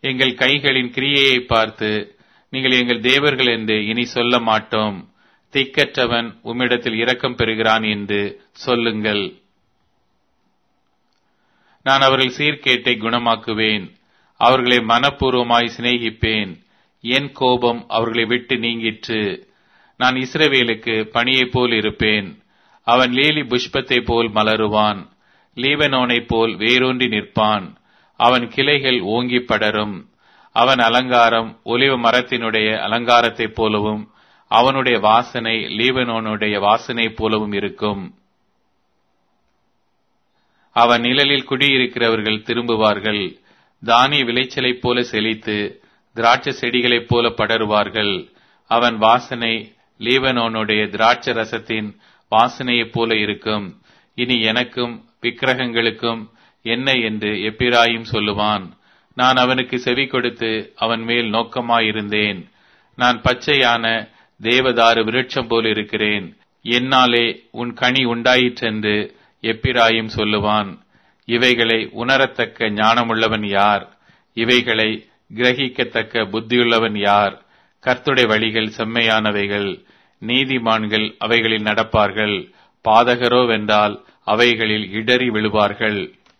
எங்கள் கைகளின் கிரியையை பார்த்து நீங்கள் எங்கள் தேவர்கள் என்று இனி சொல்ல மாட்டோம். திக்கற்றவன் உம்மிடத்தில் இரக்கம் பெறுகிறான் என்று சொல்லுங்கள். நான் அவர்கள் சீர்கேட்டை குணமாக்குவேன். அவர்களை மனப்பூர்வமாய் சிநேகிப்பேன். என் கோபம் அவர்களை விட்டு நீங்கிற்று. நான் இஸ்ரவேலுக்கு பனியைப் போல் இருப்பேன். அவன் லீலி புஷ்பத்தை போல் மலருவான். லீபனோனைப் போல் வேரூன்றி நிற்பான். அவன் கிளைகள் ஓங்கி படரும். அவன் அலங்காரம் ஒலிவ மரத்தினுடைய அலங்காரத்தைப் போலவும் அவனுடைய வாசனை லீபனோனுடைய வாசனை போலவும் இருக்கும். அவன் நிழலில் குடியிருக்கிறவர்கள் திரும்புவார்கள். தானிய விளைச்சலைப் போல செழித்து திராட்சை செடிகளைப் போல படருவார்கள். அவன் வாசனை லீபனோனுடைய திராட்சை ரசத்தின் வாசனையைப் போல இருக்கும். இனி எனக்கும் விக்கிரகங்களுக்கும் என்ன என்று எப்பிராயிம் சொல்லுவான். நான் அவனுக்கு செவி கொடுத்து அவன் மேல் நோக்கமாயிருந்தேன். நான் பச்சையான தேவதாரு விருட்சம் போல் இருக்கிறேன். என்னாலே உன் கனி உண்டாயிற்றென்று எப்பிராயிம் சொல்லுவான். இவைகளை உணரத்தக்க ஞானமுள்ளவன் யார்? இவைகளை கிரகிக்கத்தக்க புத்தியுள்ளவன் யார்? கர்த்தருடைய வழிகள் செம்மையானவைகள். நீதிமான்கள் அவைகளில் நடப்பார்கள். பாதகரோ வென்றால் அவைகளில் இடறி விழுவார்கள்.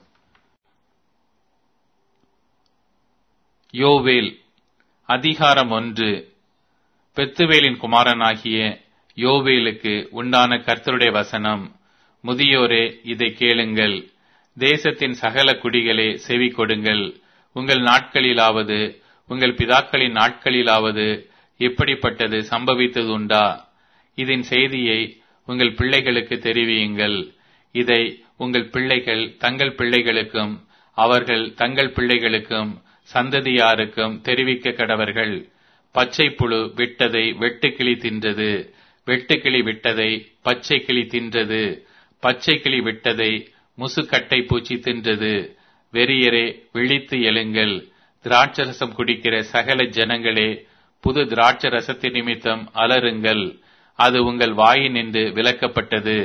யோவேல் அதிகாரம் 1. பெத்துவேலின் குமாரனாகிய யோவேலுக்கு உண்டான கர்த்தருடைய வசனம். முதியோரே, இதை கேளுங்கள். தேசத்தின் சகல குடிகளே, செவி கொடுங்கள். உங்கள் நாட்களிலாவது உங்கள் பிதாக்களின் நாட்களிலாவது இப்படிப்பட்டது சம்பவித்தது உண்டா? இதன் செய்தியை உங்கள் பிள்ளைகளுக்கு தெரிவியுங்கள். இதை உங்கள் பிள்ளைகள் தங்கள் பிள்ளைகளுக்கும் அவர்கள் தங்கள் பிள்ளைகளுக்கும் சந்ததியாருக்கும் தெரிவிக்க கடவர்கள். பச்சை புழு விட்டதை வெட்டுக்கிளி தின்றது. வெட்டுக்கிளி விட்டதை பச்சை கிளி தின்றது. பச்சை கிளி விட்டதை முசுக்கட்டை பூச்சி தின்றது. வெறியரே, விழித்து எழுங்கள். திராட்சரசம் குடிக்கிற சகல ஜனங்களே, புது திராட்சரசத்தின் நிமித்தம் அலறுங்கள். அது உங்கள் வாயினின்று விலக்கப்பட்டது.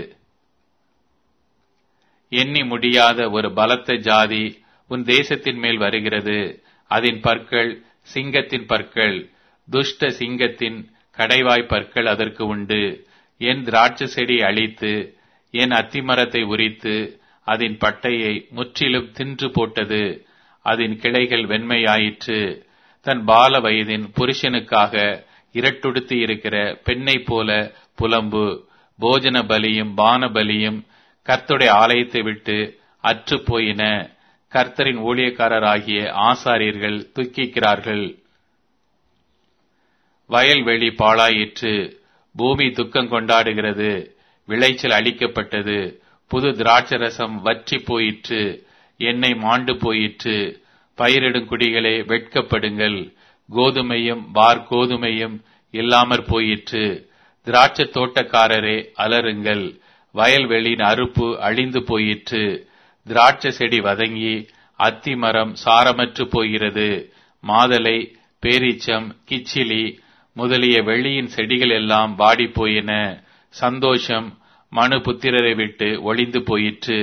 எண்ணி முடியாத ஒரு பலத்த ஜாதி உன் தேசத்தின் மேல் வருகிறது. அதன் பற்கள் சிங்கத்தின் பற்கள். துஷ்ட சிங்கத்தின் கடைவாய் பற்கள் அதற்கு உண்டு. என் திராட்சை செடி அழித்து என் அத்திமரத்தை உரித்து அதன் பட்டையை முற்றிலும் தின்று போட்டது. அதன் கிளைகள் வெண்மையாயிற்று. தன் பால வயதின் புருஷனுக்காக இரட்டுடுத்தி இருக்கிற பெண்ணை போல புலம்பு. போஜன பலியும் பான பலியும் கர்த்தருடைய ஆலயத்தை விட்டு அற்று போயின. கர்த்தரின் ஊழியக்காரராகிய ஆசாரியர்கள் துக்கிக்கிறார்கள். வயல்வெளி பாழாயிற்று. பூமி துக்கம் கொண்டாடுகிறது. விளைச்சல் அழிக்கப்பட்டது. புது திராட்சரசம் வற்றி போயிற்று. எண்ணெய் மாண்டு போயிற்று. பயிரிடும் குடிகளே, வெட்கப்படுங்கள். கோதுமையும் கோதுமையும் இல்லாமற் போயிற்று. திராட்சை தோட்டக்காரரே, அலறுங்கள். வயல்வெளியின் அறுப்பு அழிந்து போயிற்று. திராட்சை செடி வதங்கி அத்தி மரம் சாரமற்று போகிறது. மாதலை, பேரீச்சம், கிச்சிலி முதலிய வெளியின் செடிகள் எல்லாம் வாடி போயின. சந்தோஷம் மனு புத்திரரை விட்டு ஒளிந்து போயிற்று.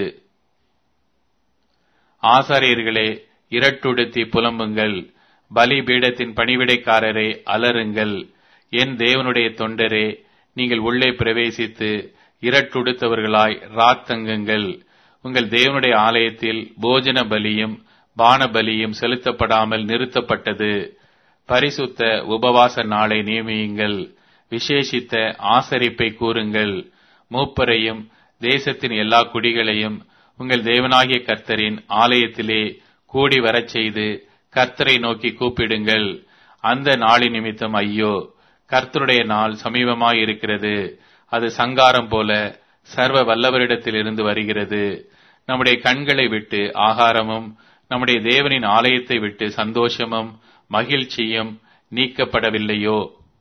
ஆசாரியர்களே, இரட்டுடுத்தி புலம்புங்கள். பலிபீடத்தின் பணிவிடைக்காரரை அலறுங்கள். என் தேவனுடைய தொண்டரே, நீங்கள் உள்ளே பிரவேசித்து இரட்டுடுத்தவர்களாய் ராத்தங்குங்கள். உங்கள் தேவனுடைய ஆலயத்தில் போஜன பலியும் பான பலியும் செலுத்தப்படாமல் நிறுத்தப்பட்டது. பரிசுத்த உபவாச நாளை நியமியுங்கள். விசேஷித்த ஆசரிப்பை கூறுங்கள். மூப்பரையும் தேசத்தின் எல்லா குடிகளையும் உங்கள் தேவனாகிய கர்த்தரின் ஆலயத்திலே கூடி வரச் செய்து கர்த்தரை நோக்கி கூப்பிடுங்கள். அந்த நாளின் நிமித்தம் ஐயோ, கர்த்தருடைய நாள் சமீபமாயிருக்கிறது. அது சங்காரம் போல சர்வ வல்லவரிடத்திலிருந்து வருகிறது. நம்முடைய கண்களை விட்டு ஆகாரமும் நம்முடைய தேவனின் ஆலயத்தை விட்டு சந்தோஷமும் மகிழ்ச்சியும் நீக்கப்படவில்லையோ?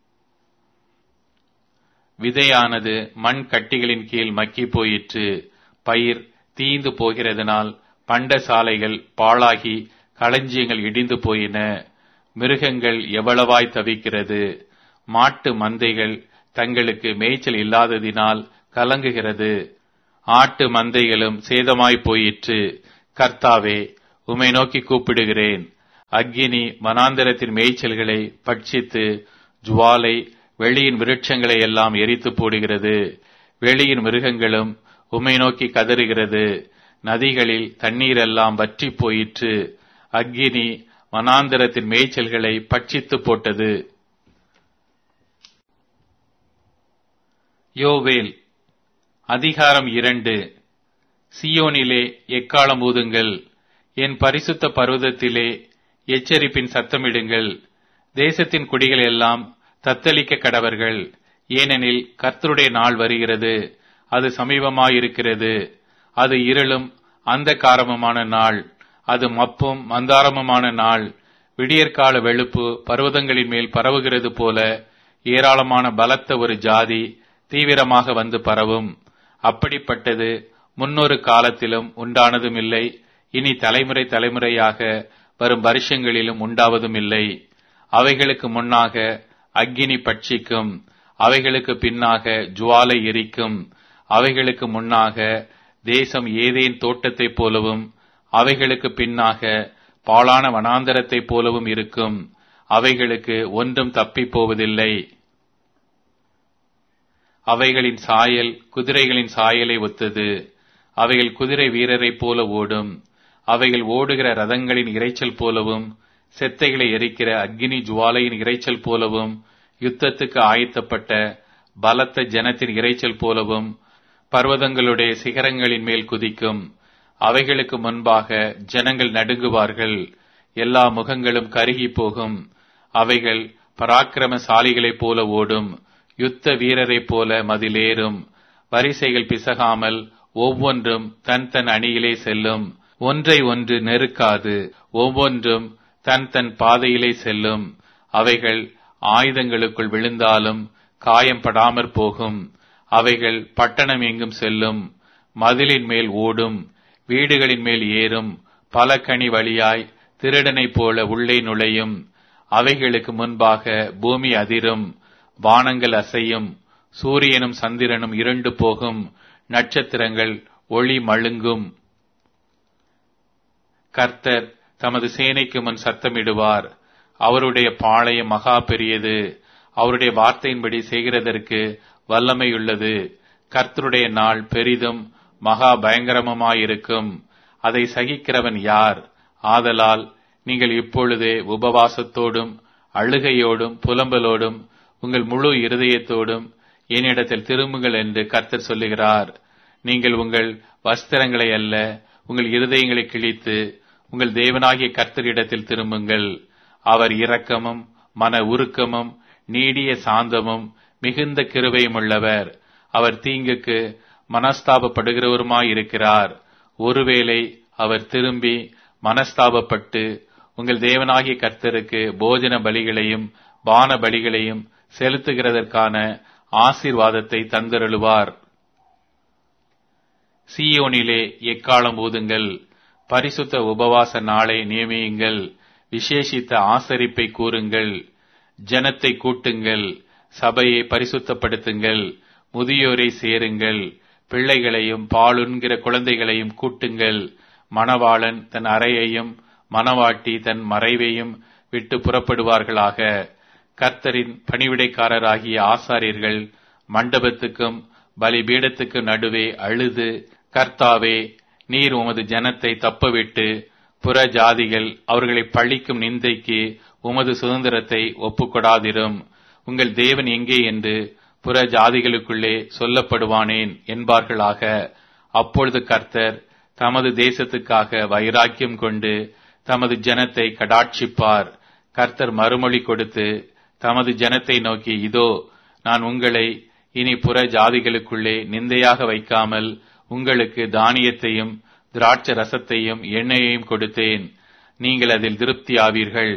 விதையானது மண் கட்டிகளின் கீழ் மக்கி போயிற்று. பயிர் தீந்து போகிறதுனால் பண்டசாலைகள் பாழாகி களஞ்சியங்கள் இடிந்து போயின. மிருகங்கள் எவ்வளவாய் தவிக்கிறது. மாட்டு மந்தைகள் தங்களுக்கு மேய்ச்சல் இல்லாததினால் கலங்குகிறது. ஆட்டு மந்தைகளும் சேதமாய் போயிற்று. கர்த்தாவே, உம்மை நோக்கி கூப்பிடுகிறேன். அக்கினி வனாந்தரத்தின் மேய்ச்சல்களை பட்சித்து, ஜுவாலை வெளியின் விருட்சங்களை எல்லாம் எரித்து போடுகிறது. வெளியின் மிருகங்களும் உம்மை நோக்கி கதறுகிறது. நதிகளில் தண்ணீரெல்லாம் வற்றி போயிற்று. அக்கினி வனாந்தரத்தின் மேய்ச்சல்களை பட்சித்து போட்டது. யோவேல் அதிகாரம் 2. சீயோனிலே எக்காளம் ஊதுங்கள், என் பரிசுத்த பர்வதத்திலே எச்சரிப்பின் சத்தமிடுங்கள். தேசத்தின் குடிகள் எல்லாம் தத்தளிக்க கடவர்கள். ஏனெனில் கர்த்தருடைய நாள் வருகிறது, அது சமீபமாயிருக்கிறது. அது இருளும் அந்தகாரமுமான நாள், அது மப்பும் மந்தாரமுமான நாள். விடியற்கால வெளுப்பு பர்வதங்களின் மேல் பரவுகிறது போல ஏராளமான பலத்த ஒரு ஜாதி தீவிரமாக வந்து பரவும். அப்படிப்பட்டது முன்னொரு காலத்திலும் உண்டானதும் இல்லை, இனி தலைமுறை தலைமுறையாக வரும் வருஷங்களிலும் உண்டாவதும் இல்லை. அவைகளுக்கு முன்னாக அக்கினி பட்சிக்கும், அவைகளுக்கு பின்னாக ஜுவாலை எரிக்கும். அவைகளுக்கு முன்னாக தேசம் ஏதேன் தோட்டத்தைப் போலவும், அவைகளுக்கு பின்னாக பாழான வனாந்தரத்தைப் போலவும் இருக்கும். அவைகளுக்கு ஒன்றும் தப்பிப் போவதில்லை. அவைகளின் சாயல் குதிரைகளின் சாயலை ஒத்தது. அவைகள் குதிரை வீரரைப் போல ஓடும். அவைகள் ஓடுகிற ரதங்களின் இரைச்சல் போலவும், செத்தைகளை எரிக்கிற அக்கினி ஜுவாலையின் இரைச்சல் போலவும், யுத்தத்துக்கு ஆயத்தப்பட்ட பலத்த ஜனத்தின் இரைச்சல் போலவும் பர்வதங்களுடைய சிகரங்களின் மேல் குதிக்கும். அவைகளுக்கு முன்பாக ஜனங்கள் நடுங்குவார்கள், எல்லா முகங்களும் கருகி போகும். அவைகள் பராக்கிரமசாலிகளைப் போல ஓடும், யுத்த வீரரைப் போல மதிலேறும். வரிசைகள் பிசகாமல் ஒவ்வொன்றும் தன் தன் அணியிலே செல்லும். ஒன்றை ஒன்று நெருக்காது, ஒவ்வொன்றும் தன் தன் பாதையிலே செல்லும். அவைகள் ஆயுதங்களுக்குள் விழுந்தாலும் காயம்படாமற் போகும். அவைகள் பட்டணம் எங்கும் செல்லும், மதிலின் மேல் ஓடும், வீடுகளின் மேல் ஏறும். பல கனி வழியாய் திருடனைப் போல உள்ளே நுழையும். அவைகளுக்கு முன்பாக பூமி அதிரும், வானங்கள் அசையும். சூரியனும் சந்திரனும் இருண்டு போகும், நட்சத்திரங்கள் ஒளி மழுங்கும். கர்த்தர் தமது சேனைக்கு முன் சத்தமிடுவார். அவருடைய பாளையம் மகா பெரியது, அவருடைய வார்த்தையின்படி செய்கிறதற்கு வல்லமையுள்ளது. கர்த்தருடைய நாள் பெரிதும் மகா பயங்கரமுமாயிருக்கும், அதை சகிக்கிறவன் யார்? ஆதலால் நீங்கள் இப்பொழுதே உபவாசத்தோடும் அழுகையோடும் புலம்பலோடும் உங்கள் முழு இருதயத்தோடும் என்னிடத்தில் திரும்புங்கள் என்று கர்த்தர் சொல்லுகிறார். நீங்கள் உங்கள் வஸ்திரங்களை அல்ல, உங்கள் இருதயங்களை கிழித்து உங்கள் தேவனாகிய கர்த்தரிடத்தில் திரும்புங்கள். அவர் இரக்கமும் மன உருக்கமும் நீடிய சாந்தமும் மிகுந்த கிருபையும் உள்ளவர். அவர் தீங்குக்கு மனஸ்தாபப்படுகிறவருமாயிருக்கிறார். ஒருவேளை அவர் திரும்பி மனஸ்தாபப்பட்டு உங்கள் தேவனாகிய கர்த்தருக்கு போஜன பலிகளையும் பான பலிகளையும் செலுத்துகிறதற்கான ஆசீர்வாதத்தை தந்தருளுவார். சீயோனிலே எக்காளம் ஊதுங்கள், பரிசுத்த உபவாச நாளை நியமியுங்கள், விசேஷித்த ஆசரிப்பை கூறுங்கள். ஜனத்தை கூட்டுங்கள், சபையை பரிசுத்தப்படுத்துங்கள், முதியோரை சேருங்கள், பிள்ளைகளையும் பாலுண்கிற குழந்தைகளையும் கூட்டுங்கள். மணவாளன் தன் அறையையும் மணவாட்டி தன் மறைவையும் விட்டு புறப்படுவார்களாக. கர்த்தரின் பணிவிடைக்காரராகிய ஆசாரியர்கள் மண்டபத்துக்கும் பலிபீடத்துக்கு நடுவே அழுது, கர்த்தாவே, நீர் உமது ஜனத்தை தப்பவிட்டு புற ஜாதிகள் அவர்களை பழிக்கும் நிந்தைக்கு உமது சுதந்திரத்தை ஒப்புக்கொடாதிரும். உங்கள் தேவன் எங்கே என்று புற ஜாதிகளுக்குள்ளே சொல்லப்படுவானேன் என்பார்களாக. அப்பொழுது கர்த்தர் தமது தேசத்துக்காக வைராக்கியம் கொண்டு தமது ஜனத்தை கடாட்சிப்பார். கர்த்தர் மறுமொழி கொடுத்து தமது ஜனத்தை நோக்கி, இதோ, நான் உங்களை இனி புற ஜாதிகளுக்குள்ளே நிந்தையாக வைக்காமல் உங்களுக்கு தானியத்தையும் திராட்சை ரசத்தையும் எண்ணெயையும் கொடுத்தேன், நீங்கள் அதில் திருப்தி ஆவீர்கள்.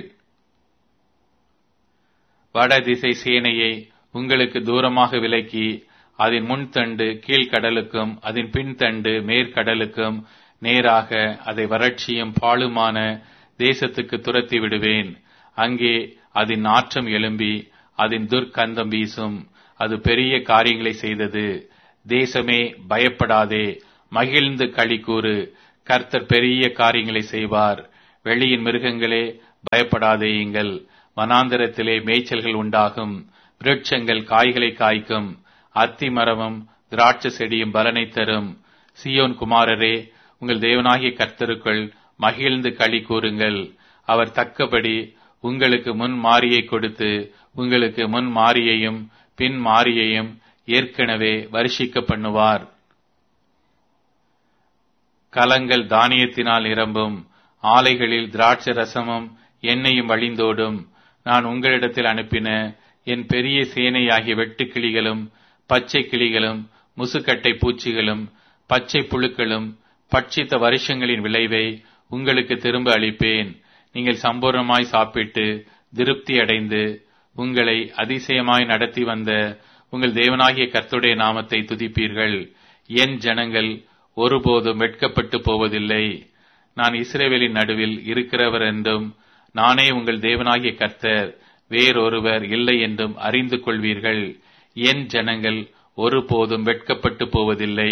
வடதிசை சேனையை உங்களுக்கு தூரமாக விலக்கி அதன் முன்தண்டு கீழ்கடலுக்கும் அதன் பின்தண்டு மேற்கடலுக்கும் நேராக அதை வறட்சியும் பாழுமான தேசத்துக்கு துரத்தி விடுவேன். அங்கே அதன் நாற்றம் எழும்பி அதன் துர்க்கந்தம் வீசும். அது பெரிய காரியங்களை செய்தது. தேசமே, பயப்படாதே, மகிழ்ந்து களி கூறு. கர்த்தர் பெரிய காரியங்களை செய்வார். வெளியின் மிருகங்களே, பயப்படாதேயுங்கள். வனாந்தரத்திலே மேய்ச்சல்கள் உண்டாகும், விருட்சங்கள் காய்களை காய்க்கும், அத்தி மரமும் திராட்சை செடியும் பலனை தரும். சீயோன் குமாரரே, உங்கள் தேவனாகிய கர்த்தருக்குள் மகிழ்ந்து களி கூறுங்கள். அவர் தக்கபடி உங்களுக்கு முன் மாரியை கொடுத்து உங்களுக்கு முன் மாரியையும் பின் மாரியையும் ஏற்கனவே வருஷிக்க பண்ணுவார். கலங்கள் தானியத்தினால் நிரம்பும், ஆலைகளில் திராட்சை ரசமும் எண்ணெயும் வழிந்தோடும். நான் உங்களிடத்தில் அனுப்பின என் பெரிய சேனையாகிய வெட்டுக்கிளிகளும் பச்சை கிளிகளும் முசுக்கட்டை பூச்சிகளும் பச்சை புழுக்களும் பட்சித்த வருஷங்களின் விளைவை உங்களுக்கு திரும்ப அளிப்பேன். நீங்கள் சம்பூர்ணமாய் சாப்பிட்டு திருப்தி அடைந்து உங்களை அதிசயமாய் நடத்தி வந்த உங்கள் தேவனாகிய கர்த்தருடைய நாமத்தை துதிப்பீர்கள். என் ஜனங்கள் ஒருபோதும் வெட்கப்பட்டு போவதில்லை. நான் இஸ்ரவேலின் நடுவில் இருக்கிறவர் என்றும் நானே உங்கள் தேவனாகிய கர்த்தர், வேறொருவர் இல்லை என்றும் அறிந்து கொள்வீர்கள். என் ஜனங்கள் ஒருபோதும் வெட்கப்பட்டு போவதில்லை.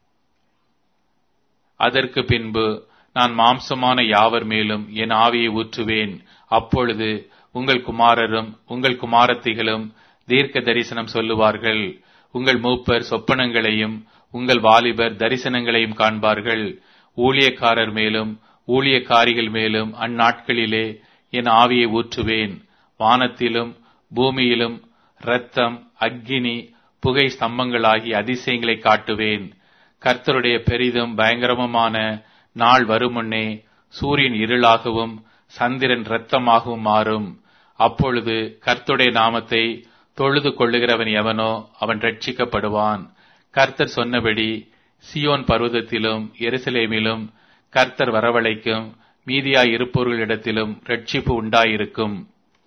அதற்கு பின்பு நான் மாம்சமான யாவர் மேலும் என் ஆவியை ஊற்றுவேன். அப்பொழுது உங்கள் குமாரரும் உங்கள் குமாரத்திகளும் தீர்க்க தரிசனம் சொல்லுவார்கள். உங்கள் மூப்பர் சொப்பனங்களையும் உங்கள் வாலிபர் தரிசனங்களையும் காண்பார்கள். ஊழியக்காரர் மேலும் ஊழியக்காரிகள் மேலும் அந்நாட்களிலே என் ஆவியை ஊற்றுவேன். வானத்திலும் பூமியிலும் இரத்தம், அக்கினி, புகை ஸ்தம்பங்களாகி அதிசயங்களை காட்டுவேன். கர்த்தருடைய பெரிதும் பயங்கரமுமான நாள் வருமுன்னே சூரியன் இருளாகவும் சந்திரன் இரத்தமாகவும் மாறும். அப்பொழுது கர்த்தருடைய நாமத்தை தொழுது கொள்ளுகிறவன் எவனோ அவன் ரட்சிக்கப்படுவான். கர்த்தர் சொன்னபடி சியோன் பர்வதத்திலும் எருசலேமிலும் கர்த்தர் வரவழைக்கும் மீதியாய் இருப்பவர்களிடத்திலும் ரட்சிப்பு உண்டாயிருக்கும்.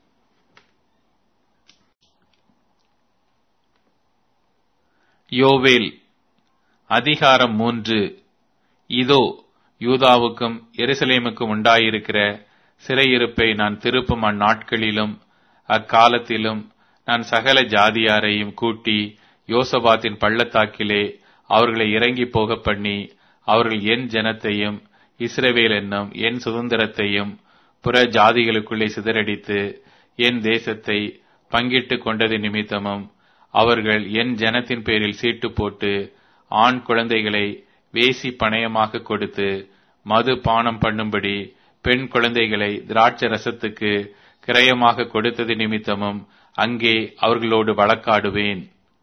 யோவேல் அதிகாரம் 3. இதோ, யூதாவுக்கும் எருசலேமுக்கும் உண்டாயிருக்கிற சிறையிருப்பை நான் திருப்பும் அந்நாட்களிலும் அக்காலத்திலும் நான் சகல ஜாதியாரையும் கூட்டி யோசபாத்தின் பள்ளத்தாக்கிலே அவர்களை இறங்கி போக பண்ணி, அவர்கள் என் ஜனத்தையும் இஸ்ரவேல் என்னும் என் சுதந்திரத்தையும் புற ஜாதிகளுக்குள்ளே சிதறடித்து என் தேசத்தை பங்கிட்டு கொண்டது நிமித்தமும் அவர்கள் என் ஜனத்தின் பேரில் சீட்டு போட்டு ஆண் குழந்தைகளை வேசி பணயமாக கொடுத்து மது பானம் பண்ணும்படி பெண் குழந்தைகளை திராட்சை ரசத்துக்கு கிரயமாக கொடுத்தது நிமித்தமும் அங்கே அவர்களோடு வழக்காடுவேன்.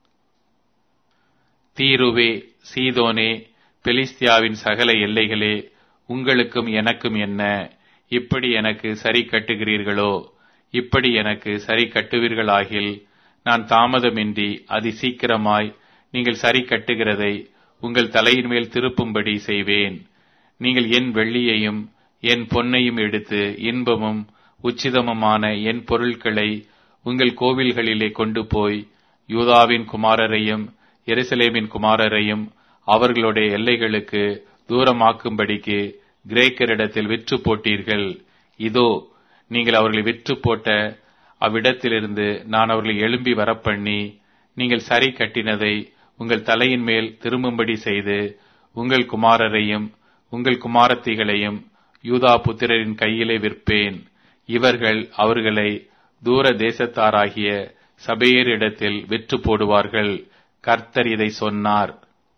தீருவே, சீதோனே, பெலிஸ்தியாவின் சகல எல்லைகளே, உங்களுக்கும் எனக்கும் என்ன? இப்படி எனக்கு சரி கட்டுகிறீர்களோ? இப்படி எனக்கு சரி கட்டுவீர்களாகில் நான் தாமதமின்றி அதி சீக்கிரமாய் நீங்கள் சரி கட்டுகிறதை உங்கள் தலையின் மேல் திருப்பும்படி செய்வேன். நீங்கள் என் வெள்ளியையும் என் பொன்னையும் எடுத்து இன்பமும் உச்சிதமுமான என் பொருட்களை உங்கள் கோவில்களிலே கொண்டு போய் யூதாவின் குமாரரையும் எருசலேமின் குமாரரையும் அவர்களுடைய எல்லைகளுக்கு தூரமாக்கும்படிக்கு கிரேக்கரிடத்தில் விற்று போட்டீர்கள். இதோ, நீங்கள் அவர்களை விற்று போட்ட அவ்விடத்திலிருந்து நான் அவர்களை எழும்பி வரப்பண்ணி நீங்கள் சரி கட்டினதை உங்கள் தலையின் மேல் திரும்பும்படி செய்து உங்கள் குமாரரையும் உங்கள் குமாரத்திகளையும் யூதா புத்திரரின் கையிலே விற்பேன். இவர்கள் அவர்களை தூர தேசத்தாராகிய சபையரிடத்தில் விற்று போடுவார்கள். கர்த்தர் இதை சொன்னார்.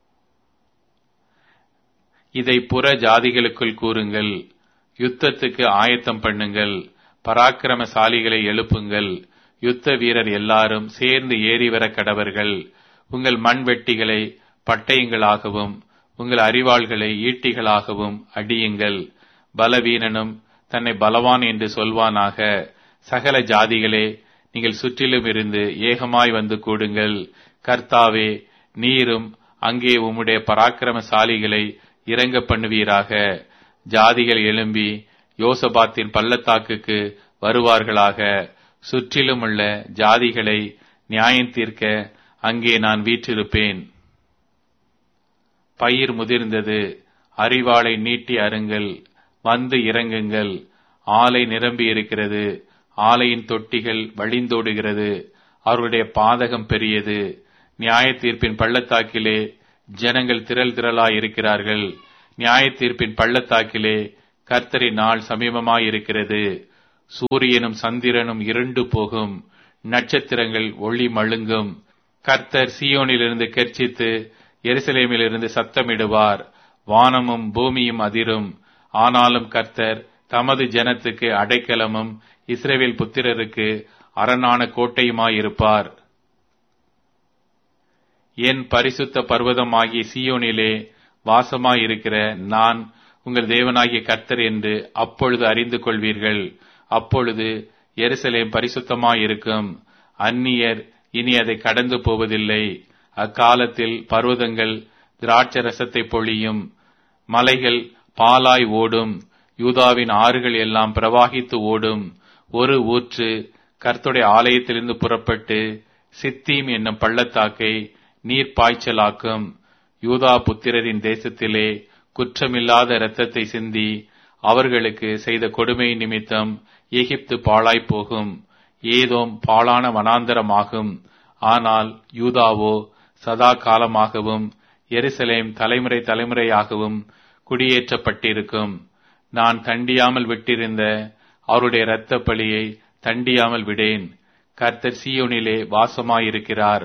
இதை புற ஜாதிகளுக்குள் கூறுங்கள். யுத்தத்துக்கு ஆயத்தம் பண்ணுங்கள். பராக்கிரமசாலிகளை எழுப்புங்கள். யுத்த வீரர் எல்லாரும் சேர்ந்து ஏறிவர கடவர்கள். உங்கள் மண்வெட்டிகளை பட்டயங்களாகவும் உங்கள் அரிவாள்களை ஈட்டிகளாகவும் அடியுங்கள். பலவீனனும் தன்னை பலவான் என்று சொல்வானாக. சகல ஜாதிகளே, நீங்கள் சுற்றிலும் இருந்து ஏகமாய் வந்து கூடுங்கள். கர்த்தாவே, நீரும் அங்கே உம்முடைய பராக்கிரமசாலிகளை இறங்க பண்ணுவீராக. ஜாதிகள் எழும்பி யோசபாத்தின் பள்ளத்தாக்குக்கு வருவார்களாக. சுற்றிலும் உள்ள ஜாதிகளை நியாயம் தீர்க்க அங்கே நான் வீற்றிருப்பேன். பயிர் முதிர்ந்தது, அரிவாளை நீட்டி அருங்கள், வந்து இறங்குங்கள். ஆலை நிரம்பி இருக்கிறது, ஆலையின் தொட்டிகள் வழிந்தோடுகிறது. அவருடைய பாதகம் பெரியது. நியாய தீர்ப்பின் பள்ளத்தாக்கிலே ஜனங்கள் திரள் திரளாய் இருக்கிறார்கள். நியாய தீர்ப்பின் பள்ளத்தாக்கிலே கர்த்தரின் நாள் சமீபமாயிருக்கிறது. சூரியனும் சந்திரனும் இருண்டு போகும், நட்சத்திரங்கள் ஒளி மழுங்கும். கர்த்தர் சீயோனிலிருந்து கெர்ச்சித்து எருசலேமிலிருந்து சத்தமிடுவார். வானமும் பூமியும் அதிரும். ஆனாலும் கர்த்தர் தமது ஜனத்துக்கு அடைக்கலமும் இஸ்ரவேல் புத்திரருக்கு அரணான கோட்டையுமாயிருப்பார். என் பரிசுத்த பர்வதமாகிய சீயோனிலே வாசமாயிருக்கிற நான் உங்கள் தேவனாகிய கர்த்தர் என்று அப்பொழுது அறிந்து கொள்வீர்கள். அப்பொழுது எருசலேம் பரிசுத்தமாயிருக்கும். அந்நியர் இனி அதை கடந்து போவதில்லை. அக்காலத்தில் பர்வதங்கள் திராட்சரசத்தை பொழியும், மலைகள் பாலாய் ஓடும், யூதாவின் ஆறுகள் எல்லாம் பிரவாகித்து ஓடும். ஒரு ஊற்று கர்த்தருடைய ஆலயத்திலிருந்து புறப்பட்டு சித்தீம் என்னும் பள்ளத்தாக்கை நீர் பாய்ச்சலாக்கும். யூதா புத்திரரின் தேசத்திலே குற்றமில்லாத இரத்தத்தை சிந்தி அவர்களுக்கு செய்த கொடுமை நிமித்தம் எகிப்து பாழாய் போகும். ஏதோம் பாழான வனாந்தரமாகும். ஆனால் யூதாவோ சதா காலமாகவும் எருசலேம் தலைமுறை தலைமுறையாகவும் குடியேற்றப்பட்டிருக்கும். நான் தண்டியாமல் விட்டிருந்த அவருடைய இரத்த பழியை தண்டியாமல் விடேன். கர்த்தர் சீயோனிலே வாசமாயிருக்கிறார்.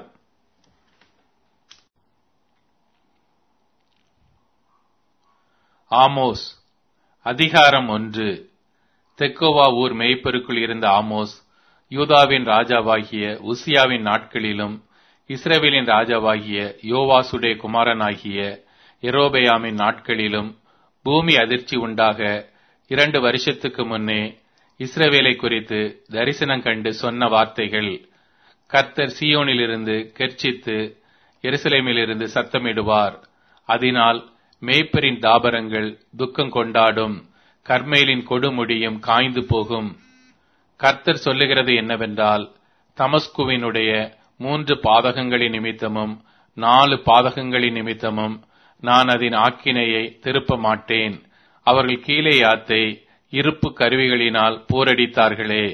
ஆமோஸ் அதிகாரம் 1. தெக்கோவா ஊர் மேய்ப்பருக்குள் இருந்த ஆமோஸ் யூதாவின் ராஜாவாகிய உசியாவின் நாட்களிலும் இஸ்ரவேலின் ராஜாவாகிய யோவாசுடைய குமாரனாகிய எரோபெயாமின் நாட்களிலும் பூமி அதிர்ச்சி உண்டாக 2 வருஷத்துக்கு முன்னே இஸ்ரவேலை குறித்து தரிசனம் கண்டு சொன்ன வார்த்தைகள். கர்த்தர் சீயோனிலிருந்து கெர்ச்சித்து எருசலேமிலிருந்து சத்தமிடுவார். அதனால் மேய்ப்பரின் தாபரங்கள் துக்கம் கொண்டாடும், கர்மேலின் கொடுமுடியும் காய்ந்து போகும். கர்த்தர் சொல்லுகிறது என்னவென்றால், தமஸ்குவினுடைய 3 பாதகங்களின் நிமித்தமும் 4 பாதகங்களின் நிமித்தமும் நான் அதன் ஆக்கினையை திருப்ப மாட்டேன். அவர்கள் கீலேயாத்தை இருப்பு கருவிகளினால் போரடித்தார்களே.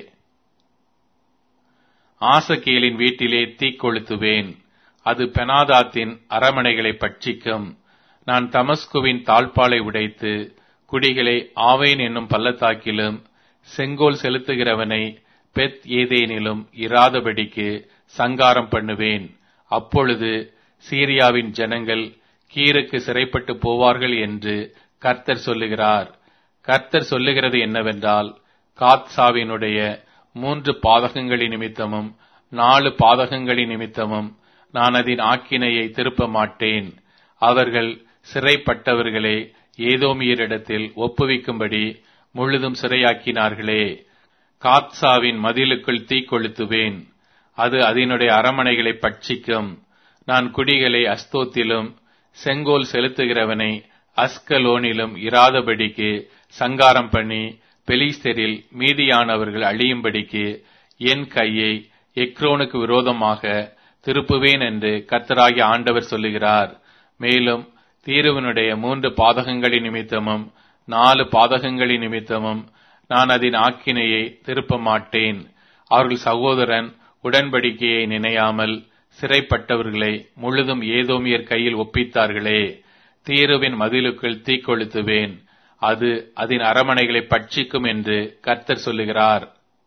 ஆசகேலின் வீட்டிலே தீக்கொளுத்துவேன், அது பெனாதாத்தின் அரமனைகளை பட்சிக்கும். நான் தமஸ்குவின் தாழ்பாலை உடைத்து குடிகளை ஆவேன் என்னும் பள்ளத்தாக்கிலும் செங்கோல் செலுத்துகிறவனை பெத் ஏதேனிலும் இராதபடிக்கு சங்காரம் பண்ணுவேன். அப்பொழுது சீரியாவின் ஜனங்கள் கீருக்கு சிறைப்பட்டு போவார்கள் என்று கர்த்தர் சொல்லுகிறார். கர்த்தர் சொல்லுகிறது என்னவென்றால், காத்சாவினுடைய 3 பாதகங்களின் நிமித்தமும் 4 பாதகங்களின் நிமித்தமும் நான் அதன் ஆக்கினையை திருப்ப மாட்டேன். அவர்கள் சிறைப்பட்டவர்களை ஏதோமியரிடத்தில் ஒப்புவிக்கும்படி முழுதும் சிறையாக்கினார்களே. காத்சாவின் மதிலுக்குள் தீக்கொளுத்துவேன், அது அதனுடைய அரமனைகளை பட்சிக்கும். நான் குடிகளை அஸ்தோத்திலும் செங்கோல் செலுத்துகிறவனை அஸ்கலோனிலும் இராதபடிக்கு சங்காரம் பண்ணி பெலிஸ்தரில் மீதியானவர்கள் அழியும்படிக்கு என் கையை எக்ரோனுக்கு விரோதமாக திருப்புவேன் என்று கர்த்தராகிய ஆண்டவர் சொல்லுகிறார். மேலும் தீருவினுடைய 3 பாதகங்களின் நிமித்தமும் 4 பாதகங்களின் நிமித்தமும் நான் அதன் ஆக்கினையை திருப்ப மாட்டேன். அவர்கள் சகோதரன் உடன்படிக்கையை நினையாமல் சிறைப்பட்டவர்களை முழுதும் ஏதோமியர் கையில் ஒப்பித்தார்களே. தீருவின் மதிலுக்குள் தீக்கொளுத்துவேன், அது அதன் அரமனைகளை பட்சிக்கும் என்று கர்த்தர் சொல்லுகிறார்.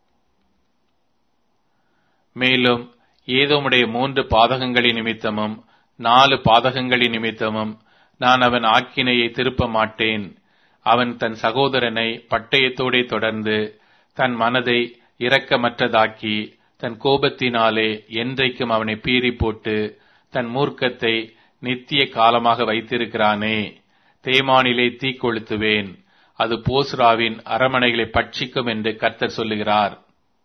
மேலும் ஏதோமுடைய 3 பாதகங்களின் நிமித்தமும் 4 பாதகங்களின் நிமித்தமும் நான் அவன் ஆக்கினையை திருப்ப மாட்டேன். அவன் தன் சகோதரனை பட்டயத்தோடே தொடர்ந்து தன் மனதை இரக்கமற்றதாக்கி தன் கோபத்தினாலே என்றைக்கும் அவனை பீறி போட்டு தன் மூர்க்கத்தை நித்திய காலமாக வைத்திருக்கிறானே. தேமானிலே தீக்கொளுத்துவேன், அது போஸ்ராவின் அரமனைகளை பட்சிக்கும் என்று கர்த்தர் சொல்லுகிறார்.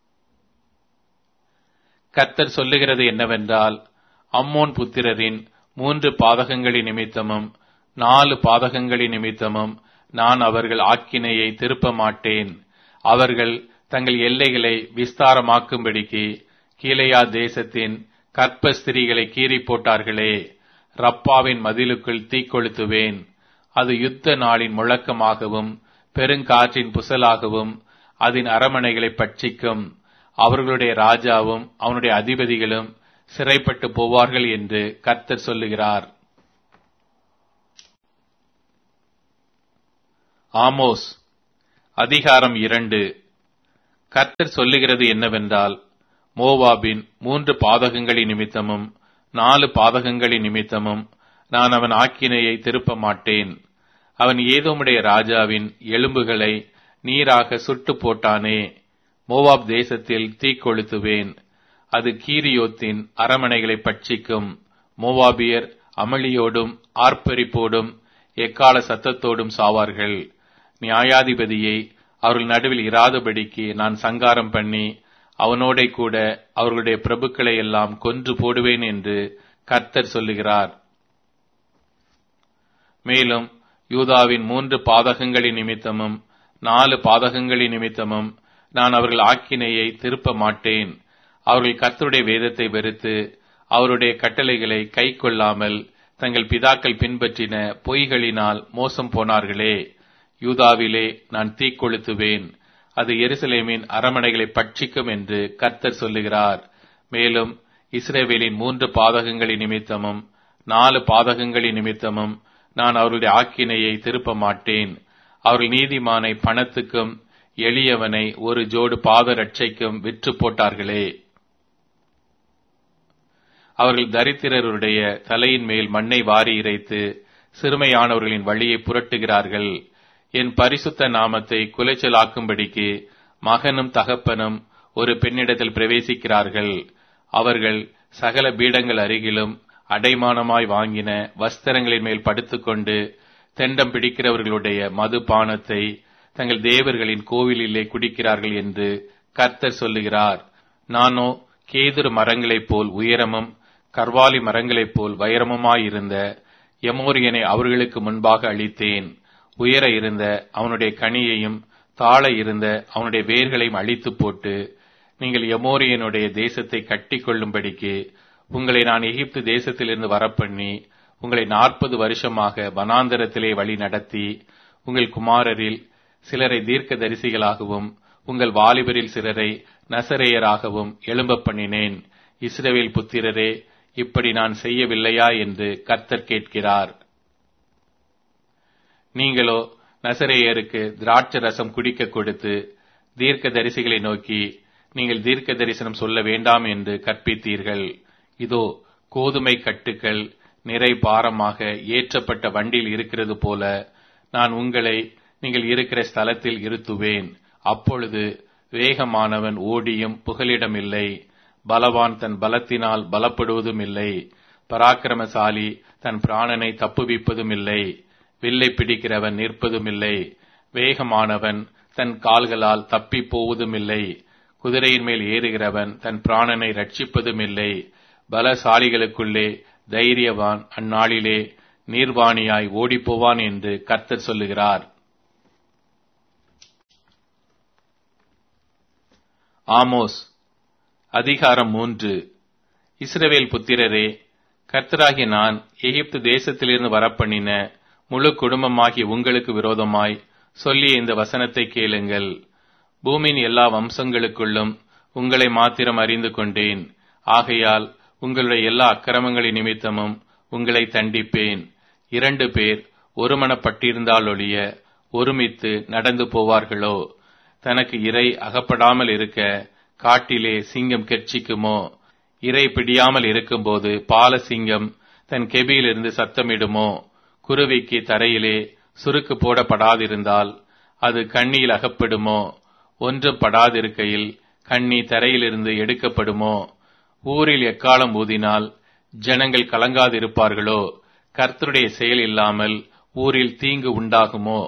கர்த்தர் சொல்லுகிறது என்னவென்றால், அம்மோன் புத்திரரின் 3 பாதகங்களின் நிமித்தமும் 4 பாதகங்களின் நிமித்தமும் நான் அவர்கள் ஆக்கினையை திருப்ப மாட்டேன். அவர்கள் தங்கள் எல்லைகளை விஸ்தாரமாக்கும்படிக்கு கீலேயா தேசத்தின் கற்ப ஸ்திரீகளை கீறி போட்டார்களே. ரப்பாவின் மதிலுக்குள் தீக்கொளுத்துவேன், அது யுத்த நாளின் முழக்கமாகவும் பெருங்காற்றின் புசலாகவும் அதன் அரமனைகளை பட்சிக்கும். அவர்களுடைய ராஜாவும் அவனுடைய அதிபதிகளும் சிறைப்பட்டு போவார்கள் என்று கர்த்தர் சொல்லுகிறார். ஆமோஸ் அதிகாரம் 2. கர்த்தர் சொல்லுகிறது என்னவென்றால், மோவாபின் 3 பாதகங்களின் நிமித்தமும் 4 பாதகங்களின் நிமித்தமும் நான் அவன் ஆக்கினையை திருப்ப மாட்டேன். அவன் ஏதோமுடைய ராஜாவின் எலும்புகளை நீராக சுட்டு போட்டானே. மோவாப் தேசத்தில் தீ கொளுத்துவேன், அது கீரியோத்தின் அரமனைகளை பட்சிக்கும். மோவாபியர் அமளியோடும் ஆர்ப்பரிப்போடும் எக்கால சத்தத்தோடும் சாவார்கள். நியாயாதிபதியை அவர்கள் நடுவில் இராதபடிக்கு நான் சங்காரம் பண்ணி அவனோட கூட அவர்களுடைய பிரபுக்களை எல்லாம் கொன்று போடுவேன் என்று கர்த்தர் சொல்லுகிறார். மேலும் யூதாவின் 3 பாதகங்களின் நிமித்தமும் 4 பாதகங்களின் நிமித்தமும் நான் அவர்கள் ஆக்கினையை திருப்ப மாட்டேன். அவர்கள் கர்த்தருடைய வேதத்தை வெறுத்து அவருடைய கட்டளைகளை கை கொள்ளாமல் தங்கள் பிதாக்கள் பின்பற்றின பொய்களினால் மோசம் போனார்களே. யூதாவிலே நான் தீ கொளுத்துவேன், அது எருசலேமின் அரமனைகளை பட்சிக்கும் என்று கர்த்தர் சொல்லுகிறார். மேலும் இஸ்ரவேலின் 3 பாதகங்களின் நிமித்தமும் 4 பாதகங்களின் நிமித்தமும் நான் அவர்களுடைய ஆக்கினையை திருப்ப மாட்டேன். அவர்கள் நீதிமானை பணத்துக்கும் எளியவனை ஒரு ஜோடு பாத ரட்சைக்கும் விற்று போட்டார்களே. அவர்கள் தரித்திரருடைய தலையின் மேல் மண்ணை வாரி இறைத்து சிறுமையானவர்களின் வழியை புரட்டுகிறார்கள். என் பரிசுத்த நாமத்தை குலைச்சலாக்கும்படிக்கு மகனும் தகப்பனும் ஒரு பெண்ணிடத்தில் பிரவேசிக்கிறார்கள். அவர்கள் சகல பீடங்கள் அருகிலும் அடைமானமாய் வாங்கின வஸ்திரங்களின் மேல் படுத்துக்கொண்டு தெண்டம் பிடிக்கிறவர்களுடைய மதுபானத்தை தங்கள் தேவர்களின் கோவிலிலே குடிக்கிறார்கள் என்று கர்த்தர் சொல்லுகிறார். நானோ கேதுரு மரங்களைப் போல் உயரமும் கர்வாலி மரங்களைப் போல் வைரமுமாயிருந்த எமோரியனை அவர்களுக்கு முன்பாக அழித்தேன். உயர இருந்த அவனுடைய கனியையும் தாழ இருந்த அவனுடைய வேர்களையும் அழித்து போட்டு, நீங்கள் எமோரியனுடைய தேசத்தை கட்டி கொள்ளும்படிக்கு உங்களை நான் எகிப்து தேசத்திலிருந்து வரப்பண்ணி உங்களை 40 வருஷமாக வனாந்தரத்திலே வழி நடத்தி, உங்கள் குமாரரில் சிலரை தீர்க்க தரிசிகளாகவும் உங்கள் வாலிபரில் சிலரை நசரேயராகவும் எழும்ப பண்ணினேன். இஸ்ரவேல் புத்திரரே, இப்படி நான் செய்யவில்லையா என்று கர்த்தர் கேட்கிறார். நீங்களோ நசரேயருக்கு திராட்சை ரசம் குடிக்க கொடுத்து தீர்க்க தரிசிகளை நோக்கி, நீங்கள் தீர்க்க தரிசனம் சொல்ல வேண்டாம் என்று கற்பித்தீர்கள். இதோ கோதுமை கட்டுக்கள் நிறை பாரமாக ஏற்றப்பட்ட வண்டியில் இருக்கிறது போல நான் உங்களை நீங்கள் இருக்கிற ஸ்தலத்தில் இருத்துவேன். அப்பொழுது வேகமானவன் ஓடியும் புகலிடமில்லை, பலவான் தன் பலத்தினால் பலப்படுவதும் இல்லை, பராக்கிரமசாலி தன் பிராணனை தப்புவிப்பதும் இல்லை, வில்லை பிடிக்கிறவன் நிற்பதும் இல்லை, வேகமானவன் தன் கால்களால் தப்பி போவதும் இல்லை, குதிரையின் மேல் ஏறுகிறவன் தன் பிராணனை ரட்சிப்பதும் இல்லை. பலசாலிகளுக்குள்ளே தைரியவான் அந்நாளிலே நீர்வாணியாய் ஓடிப்போவான் என்று கர்த்தர் சொல்லுகிறார். ஆமோஸ் அதிகாரம் 3. இஸ்ரவேல் புத்திரரே, கர்த்தராகிய நான் எகிப்து தேசத்திலிருந்து வரப்பண்ணின முழு குடும்பமாகி உங்களுக்கு விரோதமாய் சொல்லிய இந்த வசனத்தை கேளுங்கள். பூமியின் எல்லா வம்சங்களுக்குள்ளும் உங்களை மாத்திரம் அறிந்து கொண்டேன். ஆகையால் உங்களுடைய எல்லா அக்கிரமங்களின் நிமித்தமும் உங்களை தண்டிப்பேன். 2 பேர் ஒருமனப்பட்டிருந்தாலொழிய ஒருமித்து நடந்து போவார்களோ? தனக்கு இரை அகப்படாமல் இருக்க காட்டிலே சிங்கம் கெர்ச்சிக்குமோ? இரை பிடியாமல் இருக்கும்போது பால சிங்கம் தன் கெபியிலிருந்து சத்தமிடுமோ? குருவிக்கு தரையிலே சுருக்கு போடப்படாதிருந்தால் அது கண்ணியில் அகப்படுமோ? ஒன்றும் படாதிருக்கையில் கண்ணி தரையிலிருந்து எடுக்கப்படுமோ? ஊரில் எக்காலம் ஊதினால் ஜனங்கள் கலங்காதிருப்பார்களோ? கர்த்தருடைய செயல் இல்லாமல் ஊரில் தீங்கு உண்டாகுமோ?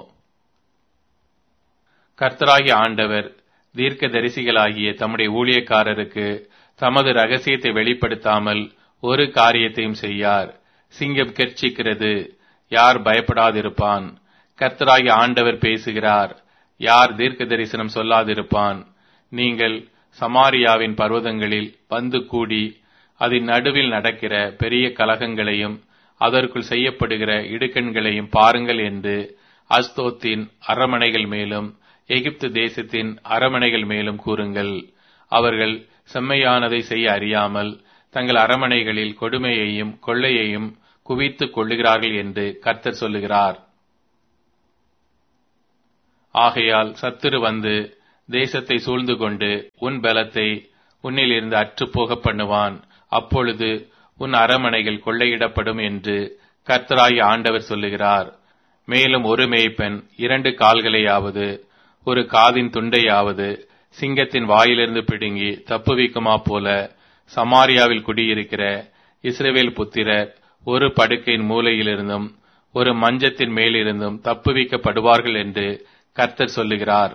கர்த்தராகிய ஆண்டவர் தீர்க்க தரிசிகளாகிய தம்முடைய ஊழியக்காரருக்கு தமது ரகசியத்தை வெளிப்படுத்தாமல் ஒரு காரியத்தையும் செய்யார். சிங்கம் கெர்ச்சிக்கிறது, யார் பயப்படாதிருப்பான்? கர்த்தராகிய ஆண்டவர் பேசுகிறார், யார் தீர்க்க தரிசனம் சொல்லாதிருப்பான்? நீங்கள் சமாரியாவின் பர்வதங்களில் வந்து கூடி அதன் நடுவில் நடக்கிற பெரிய கலகங்களையும் அதற்குள் செய்யப்படுகிற இடுக்கண்களையும் பாருங்கள் என்று அஸ்தோத்தின் அரமனைகள் மேலும் எகிப்து தேசத்தின் அரமனைகள் மேலும் கூறுங்கள். அவர்கள் செம்மையானதை செய்ய அறியாமல் தங்கள் அரமனைகளில் கொடுமையையும் கொள்ளையையும் குவித்துக் கொள்ளுகிறார்கள் என்று கர்த்தர் சொல்லுகிறார். ஆகையால் சத்துரு வந்து தேசத்தை சூழ்ந்து கொண்டு உன் பலத்தை உன்னிலிருந்து அற்றுப்போக பண்ணுவான். அப்பொழுது உன் அரமனைகள் கொள்ளையிடப்படும் என்று கர்த்தராகிய ஆண்டவர் சொல்லுகிறார். மேலும் ஒரு மேய்ப்பன் 2 கால்களையாவது ஒரு காதின் துண்டையாவது சிங்கத்தின் வாயிலிருந்து பிடுங்கி தப்புவிக்குமா போல சமாரியாவில் குடியிருக்கிற இஸ்ரவேல் புத்திரர் ஒரு படுக்கையின் மூலையிலிருந்தும் ஒரு மஞ்சத்தின் மேலிருந்தும் தப்புவிக்கப்படுவார்கள் என்று கர்த்தர் சொல்லுகிறார்.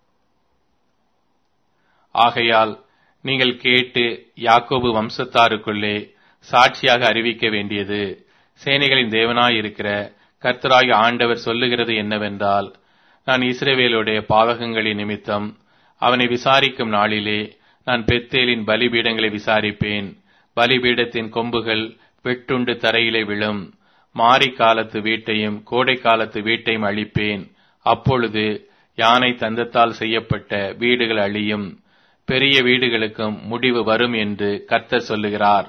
ஆகையால் நீங்கள் கேட்டு யாக்கோபு வம்சத்தாருக்குள்ளே சாட்சியாக அறிவிக்க வேண்டியது, சேனைகளின் தேவனாயிருக்கிற கர்த்தராகிய ஆண்டவர் சொல்லுகிறது என்னவென்றால், நான் இஸ்ரவேலுடைய பாவகங்களின் நிமித்தம் அவனை விசாரிக்கும் நாளிலே நான் பெத்தேலின் பலிபீடங்களை விசாரிப்பேன். பலிபீடத்தின் கொம்புகள் வெட்டுண்டு தரையிலே விழும். மாரி காலத்து வீட்டையும் கோடை காலத்து வீட்டையும் அழிப்பேன். அப்பொழுது யானை தந்தத்தால் செய்யப்பட்ட வீடுகள் அழியும், பெரிய வீடுகளுக்கும் முடிவு வரும் என்று கர்த்தர் சொல்லுகிறார்.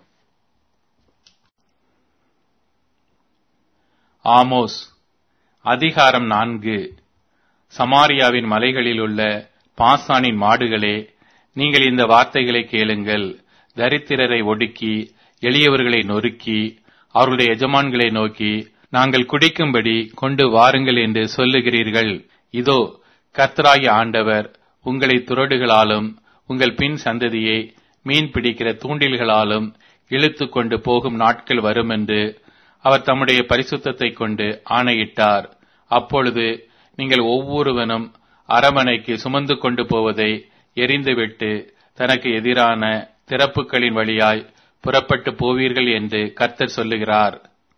ஆமோஸ் அதிகாரம் 4. சமாரியாவின் மலைகளில் உள்ள பாசானின் மாடுகளே, நீங்கள் இந்த வார்த்தைகளை கேளுங்கள். தரித்திரரை ஒடுக்கி எளியவர்களை நொறுக்கி அவர்களுடைய எஜமான்களை நோக்கி நாங்கள் குடிக்கும்படி கொண்டு வாருங்கள் என்று சொல்லுகிறீர்கள். இதோ கர்த்தராகிய ஆண்டவர் உங்களை துறடுகளாலும் உங்கள் பின் சந்ததியை மீன் பிடிக்கிற தூண்டில்களாலும் இழுத்து கொண்டு போகும் நாட்கள் வரும் என்று அவர் தம்முடைய பரிசுத்தத்தை கொண்டு ஆணையிட்டார். அப்பொழுது நீங்கள் ஒவ்வொருவனும் அரமனைக்கு சுமந்து கொண்டு போவதை எரிந்துவிட்டு தனக்கு எதிரான திறப்புகளின் வழியாய் புறப்பட்டு போவீர்கள் என்று கர்த்தர் சொல்லுகிறார்.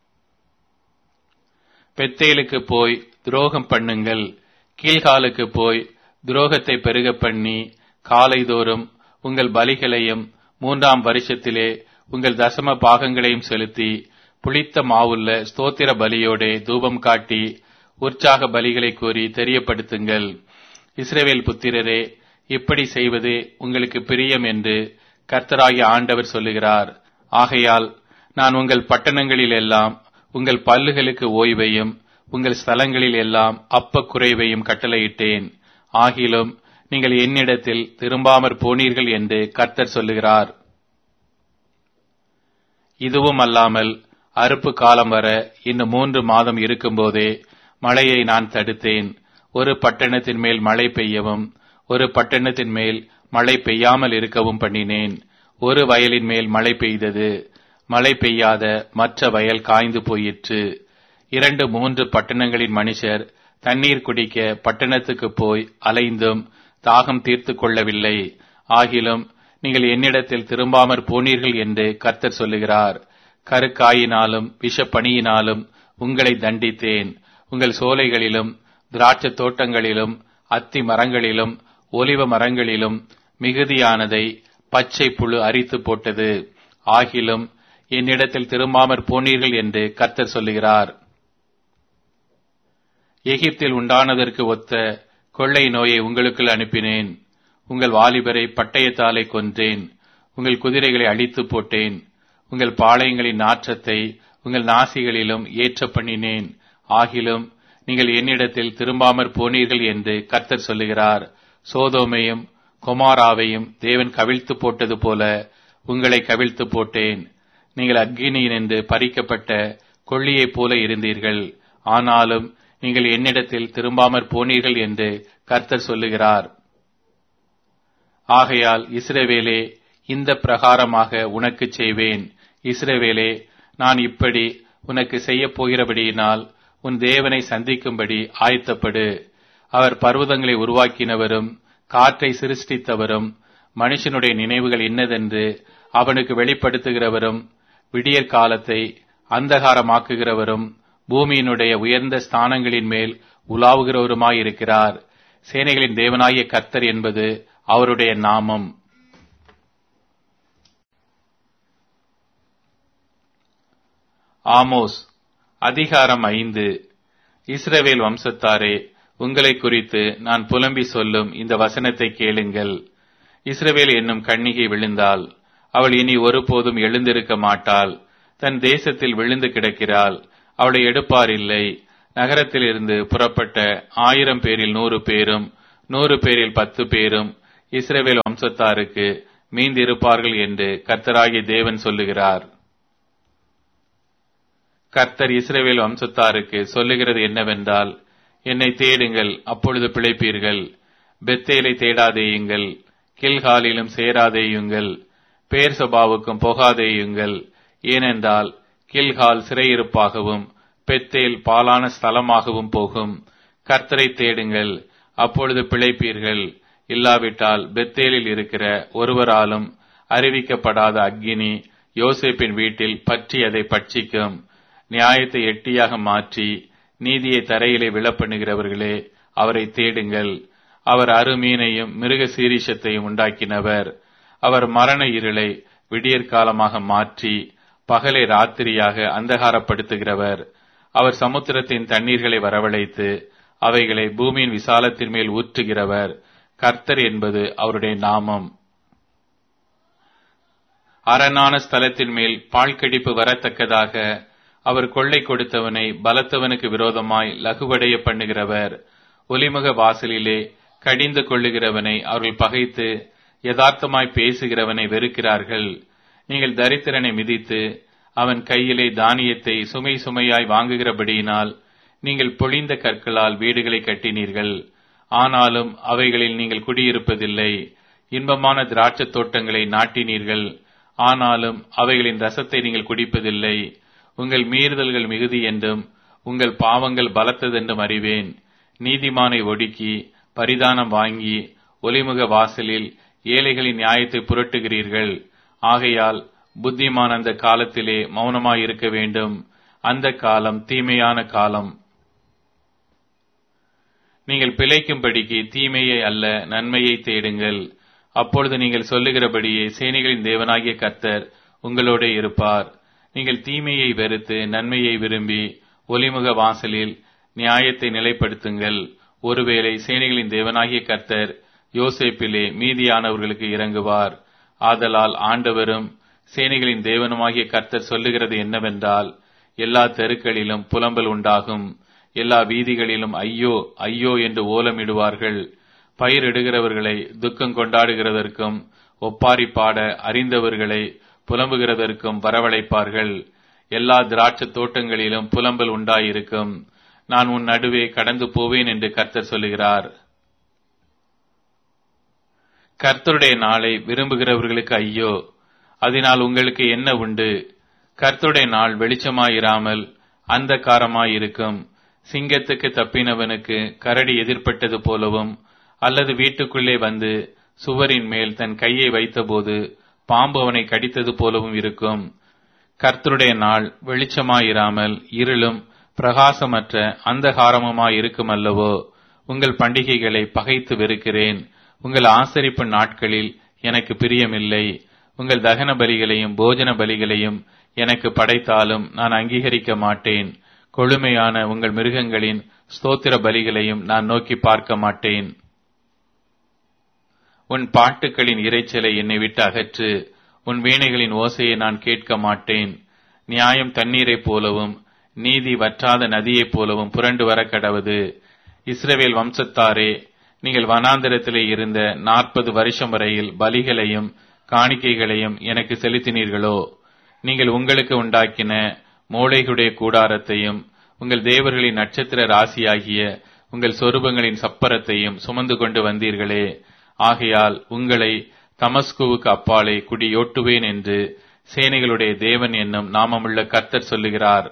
பெத்தேலுக்கு போய் துரோகம் பண்ணுங்கள், கீழ்காலுக்கு போய் துரோகத்தை பெருக பண்ணி காலைதோறும் உங்கள் பலிகளையும் 3ஆம் வருஷத்திலே உங்கள் தசம பாகங்களையும் செலுத்தி புளித்த மாவுள்ள ஸ்தோத்திர பலியோடே தூபம் காட்டி உற்சாக பலிகளை கூறி தெரியப்படுத்துங்கள். இஸ்ரவேல் புத்திரரே, இப்படி செய்வது உங்களுக்கு பிரியம் என்று கர்த்தராகிய ஆண்டவர் சொல்லுகிறார். ஆகையால் நான் உங்கள் பட்டணங்களில் எல்லாம் உங்கள் பல்லுகளுக்கு ஓய்வையும் உங்கள் ஸ்தலங்களில் எல்லாம் அப்ப குறைவையும் கட்டளையிட்டேன். ஆகிலும் நீங்கள் என்னிடத்தில் திரும்பாமற் போனீர்கள் என்று கர்த்தர் சொல்லுகிறார். இதுவும் அல்லாமல் அறுப்பு காலம் வர இன்னும் 3 மாதம் இருக்கும்போதே மழையை நான் தடுத்தேன். ஒரு பட்டணத்தின் மேல் மழை பெய்யவும் ஒரு பட்டணத்தின் மேல் மழை பெய்யாமல் இருக்கவும் பண்ணினேன். ஒரு வயலின் மேல் மழை பெய்தது, மழை பெய்யாத மற்ற வயல் காய்ந்து போயிற்று. 2-3 பட்டணங்களின் மனுஷர் தண்ணீர் குடிக்க பட்டணத்துக்கு போய் அலைந்தும் தாகம் தீர்த்து கொள்ளவில்லை. ஆகிலும் நீங்கள் என்னிடத்தில் திரும்பாமற் போனீர்கள் என்று கர்த்தர் சொல்லுகிறார். கருக்காயினாலும் விஷப்பணியினாலும் உங்களை தண்டித்தேன். உங்கள் சோலைகளிலும் திராட்சை தோட்டங்களிலும் அத்தி மரங்களிலும் ஒலிவ மரங்களிலும் மிகுதியானதை பச்சை புழு அரித்து போட்டது. ஆகிலும் என்னிடத்தில் திரும்பாமற் போனீர்கள் என்று கர்த்தர் சொல்லுகிறார். எகிப்தில் உண்டானதற்கு ஒத்த கொள்ளை நோயை உங்களுக்குள் அனுப்பினேன். உங்கள் வாலிபரை பட்டயத்தாலே கொன்றேன். உங்கள் குதிரைகளை அழித்து போட்டேன். உங்கள் பாளையங்களின் நாற்றத்தை உங்கள் நாசிகளிலும் ஏற்ற பண்ணினேன். ஆகிலும் நீங்கள் என்னிடத்தில் திரும்பாமற் போனீர்கள் என்று கர்த்தர் சொல்லுகிறார். சோதோமையும் கொமாராவையும் தேவன் கவிழ்த்து போட்டது போல உங்களை கவிழ்த்து போட்டேன். நீங்கள் அக்கினியினின்று பறிக்கப்பட்ட கொள்ளியைப் போல இருந்தீர்கள். ஆனாலும் நீங்கள் என்னிடத்தில் திரும்பாமற் போனீர்கள் என்று கர்த்தர் சொல்லுகிறார். ஆகையால் இஸ்ரவேலே, இந்த பிரகாரமாக உனக்கு செய்வேன். இஸ்ரவேலே, நான் இப்படி உனக்கு செய்யப் போகிறபடியினால் உன் தேவனை சந்திக்கும்படி ஆயத்தப்படு. அவர் பர்வதங்களை உருவாக்கினவரும் காற்றை சிருஷ்டித்தவரும் மனுஷனுடைய நினைவுகள் இன்னதென்று அவனுக்கு வெளிப்படுத்துகிறவரும் விடியற் காலத்தை அந்தகாரமாக்குகிறவரும் பூமியினுடைய உயர்ந்த ஸ்தானங்களின் மேல் உலாவுகிறவருமாயிருக்கிறார். சேனைகளின் தேவனாகிய கர்த்தர் என்பது அவருடைய நாமம். ஆமோஸ் அதிகாரம் 5. இஸ்ரவேல் வம்சத்தாரே, உங்களை குறித்து நான் புலம்பி சொல்லும் இந்த வசனத்தை கேளுங்கள். இஸ்ரவேல் என்னும் கன்னிகை விழுந்தாள். அவள் இனி ஒருபோதும் எழுந்திருக்க மாட்டாள். தன் தேசத்தில் விழுந்து கிடக்கிறாள். அவளை எடுப்பார் இல்லை. நகரத்திலிருந்து புறப்பட்ட 1000 பேரில் 100 பேரும் 100 பேரில் 10 பேரும் இஸ்ரவேல் வம்சத்தாருக்கு மீந்திருப்பார்கள் என்று கர்த்தராகிய தேவன் சொல்லுகிறார். கர்த்தர் இஸ்ரவேல் வம்சத்தாருக்கு சொல்லுகிறது என்னவென்றால், என்னை தேடுங்கள், அப்பொழுது பிழைப்பீர்கள். பெத்தேலை தேடாதேயுங்கள், கில்காலிலும் சேராதேயுங்கள், பேர்சபாவுக்கும் போகாதேயுங்கள். ஏனென்றால் கில்கால் சிறையிருப்பாகவும் பெத்தேல் பாலான ஸ்தலமாகவும் போகும். கர்த்தரை தேடுங்கள், அப்பொழுது பிழைப்பீர்கள். இல்லாவிட்டால் பெத்தேலில் இருக்கிற ஒருவராலும் அறிவிக்கப்படாத அக்கினி யோசேப்பின் வீட்டில் பற்றி அதை பட்சிக்கும். நியாயத்தை எட்டியாக மாற்றி நீதியை தரையிலே விழப்பண்ணுகிறவர்களே, அவரை தேடுங்கள். அவர் அருமீனையும் மிருக சீரிஷத்தையும் உண்டாக்கினவர். அவர் மரண இருளை விடியற்காலமாக மாற்றி பகலை ராத்திரியாக அந்தகாரப்படுத்துகிறவர். அவர் சமுத்திரத்தின் தண்ணீர்களை வரவழைத்து அவைகளை பூமியின் விசாலத்தின் மேல் ஊற்றுகிறவர். கர்த்தர் என்பது அவருடைய நாமம். அரணான ஸ்தலத்தின் மேல் பாழ்கடிப்பு வரத்தக்கதாக அவர் கொள்ளை கொடுத்தவனை பலத்தவனுக்கு விரோதமாய் லகுவடைய பண்ணுகிறவர். ஒலிமுக வாசலிலே கடிந்து கொள்ளுகிறவனை அவர்கள் பகைத்து யதார்த்தமாய் பேசுகிறவனை வெறுக்கிறார்கள். நீங்கள் தரித்திரனை மிதித்து அவன் கையிலே தானியத்தை சுமை சுமையாய் வாங்குகிறபடியினால் நீங்கள் பொழிந்த கற்களால் வீடுகளை கட்டினீர்கள். ஆனாலும் அவைகளில் நீங்கள் குடியிருப்பதில்லை. இன்பமான திராட்சத் தோட்டங்களை நாட்டினீர்கள். ஆனாலும் அவைகளின் ரசத்தை நீங்கள் குடிப்பதில்லை. உங்கள் மீறுதல்கள் மிகுதி என்றும் உங்கள் பாவங்கள் பலத்ததென்றும் அறிவேன். நீதிமானை ஒடுக்கி பரிதானம் வாங்கி ஒலிமுக வாசலில் ஏழைகளின் நியாயத்தை புரட்டுகிறீர்கள். ஆகையால் புத்திமான் அந்த காலத்திலே மௌனமாயிருக்க வேண்டும். அந்த காலம் தீமையான காலம். நீங்கள் பிழைக்கும்படிக்கு தீமையை அல்ல நன்மையை தேடுங்கள். அப்பொழுது நீங்கள் சொல்லுகிறபடியே சேனைகளின் தேவனாகிய கர்த்தர் உங்களோட இருப்பார். நீங்கள் தீமையை வெறுத்து நன்மையை விரும்பி ஒலிமுக வாசலில் நியாயத்தை நிலைப்படுத்துங்கள். ஒருவேளை சேனைகளின் தேவனாகிய கர்த்தர் யோசேப்பிலே மீதியானவர்களுக்கு இறங்குவார். ஆதலால் ஆண்டவரும் சேனைகளின் தேவனுமாகிய கர்த்தர் சொல்லுகிறது என்னவென்றால், எல்லா தெருக்களிலும் புலம்பல் உண்டாகும். எல்லா வீதிகளிலும் ஐயோ ஐயோ என்று ஓலமிடுவார்கள். பயிரிடுகிறவர்களை துக்கம் கொண்டாடுகிறதற்கும் ஒப்பாரி பாட அறிந்தவர்களை புலம்புகிறதற்கும் வரவழைப்பார்கள். எல்லா திராட்சத் தோட்டங்களிலும் புலம்பல் உண்டாயிருக்கும். நான் உன் நடுவே கடந்து போவேன் என்று கர்த்தர் சொல்லுகிறார். கர்த்தருடைய நாளை விரும்புகிறவர்களுக்கு ஐயோ, அதனால் உங்களுக்கு என்ன உண்டு? கர்த்தருடைய நாள் வெளிச்சமாயிராமல் அந்தகாரமாயிருக்கும். சிங்கத்துக்கு தப்பினவனுக்கு கரடி எதிர்ப்பட்டது போலவும், அல்லது வீட்டுக்குள்ளே வந்து சுவரின் மேல் தன் கையை வைத்தபோது பாம்பு அவனை கடித்தது போலவும் இருக்கும். கர்த்தருடைய நாள் வெளிச்சமாயிராமல் இருளும் பிரகாசமற்ற அந்தகாரமுமாயிருக்கும் அல்லவோ. உங்கள் பண்டிகைகளை பகைத்து வெறுக்கிறேன். உங்கள் ஆசரிப்பு நாட்களில் எனக்கு பிரியமில்லை. உங்கள் தகன பலிகளையும் போஜன பலிகளையும் எனக்கு படைத்தாலும் நான் அங்கீகரிக்க மாட்டேன். கொழுமையான உங்கள் மிருகங்களின் ஸ்தோத்திர பலிகளையும் நான் நோக்கி பார்க்க மாட்டேன். உன் பாட்டுகளின் இரைச்சலை என்னை விட்டு அகற்று. உன் வீணைகளின் ஓசையை நான் கேட்க மாட்டேன். நியாயம் தண்ணீரைப் போலவும் நீதி வற்றாத நதியைப் போலவும் புரண்டு வர கடவது. இஸ்ரவேல் வம்சத்தாரே, நீங்கள் வனாந்திரத்திலே இருந்த 40 வருஷம் வரையில் பலிகளையும் காணிக்கைகளையும் எனக்கு செலுத்தினீர்களோ? நீங்கள் உங்களுக்கு உண்டாக்கின மோளைகளுடைய கூடாரத்தையும் உங்கள் தேவர்களின் நட்சத்திர ராசியாகிய உங்கள் சொரூபங்களின் சப்பரத்தையும் சுமந்து கொண்டு வந்தீர்களே. ஆகையால் உங்களை தமஸ்குவுக்கு அப்பாலே குடியோட்டுவேன் என்று சேனைகளுடைய தேவன் என்னும் நாமமுள்ள கர்த்தர் சொல்லுகிறார்.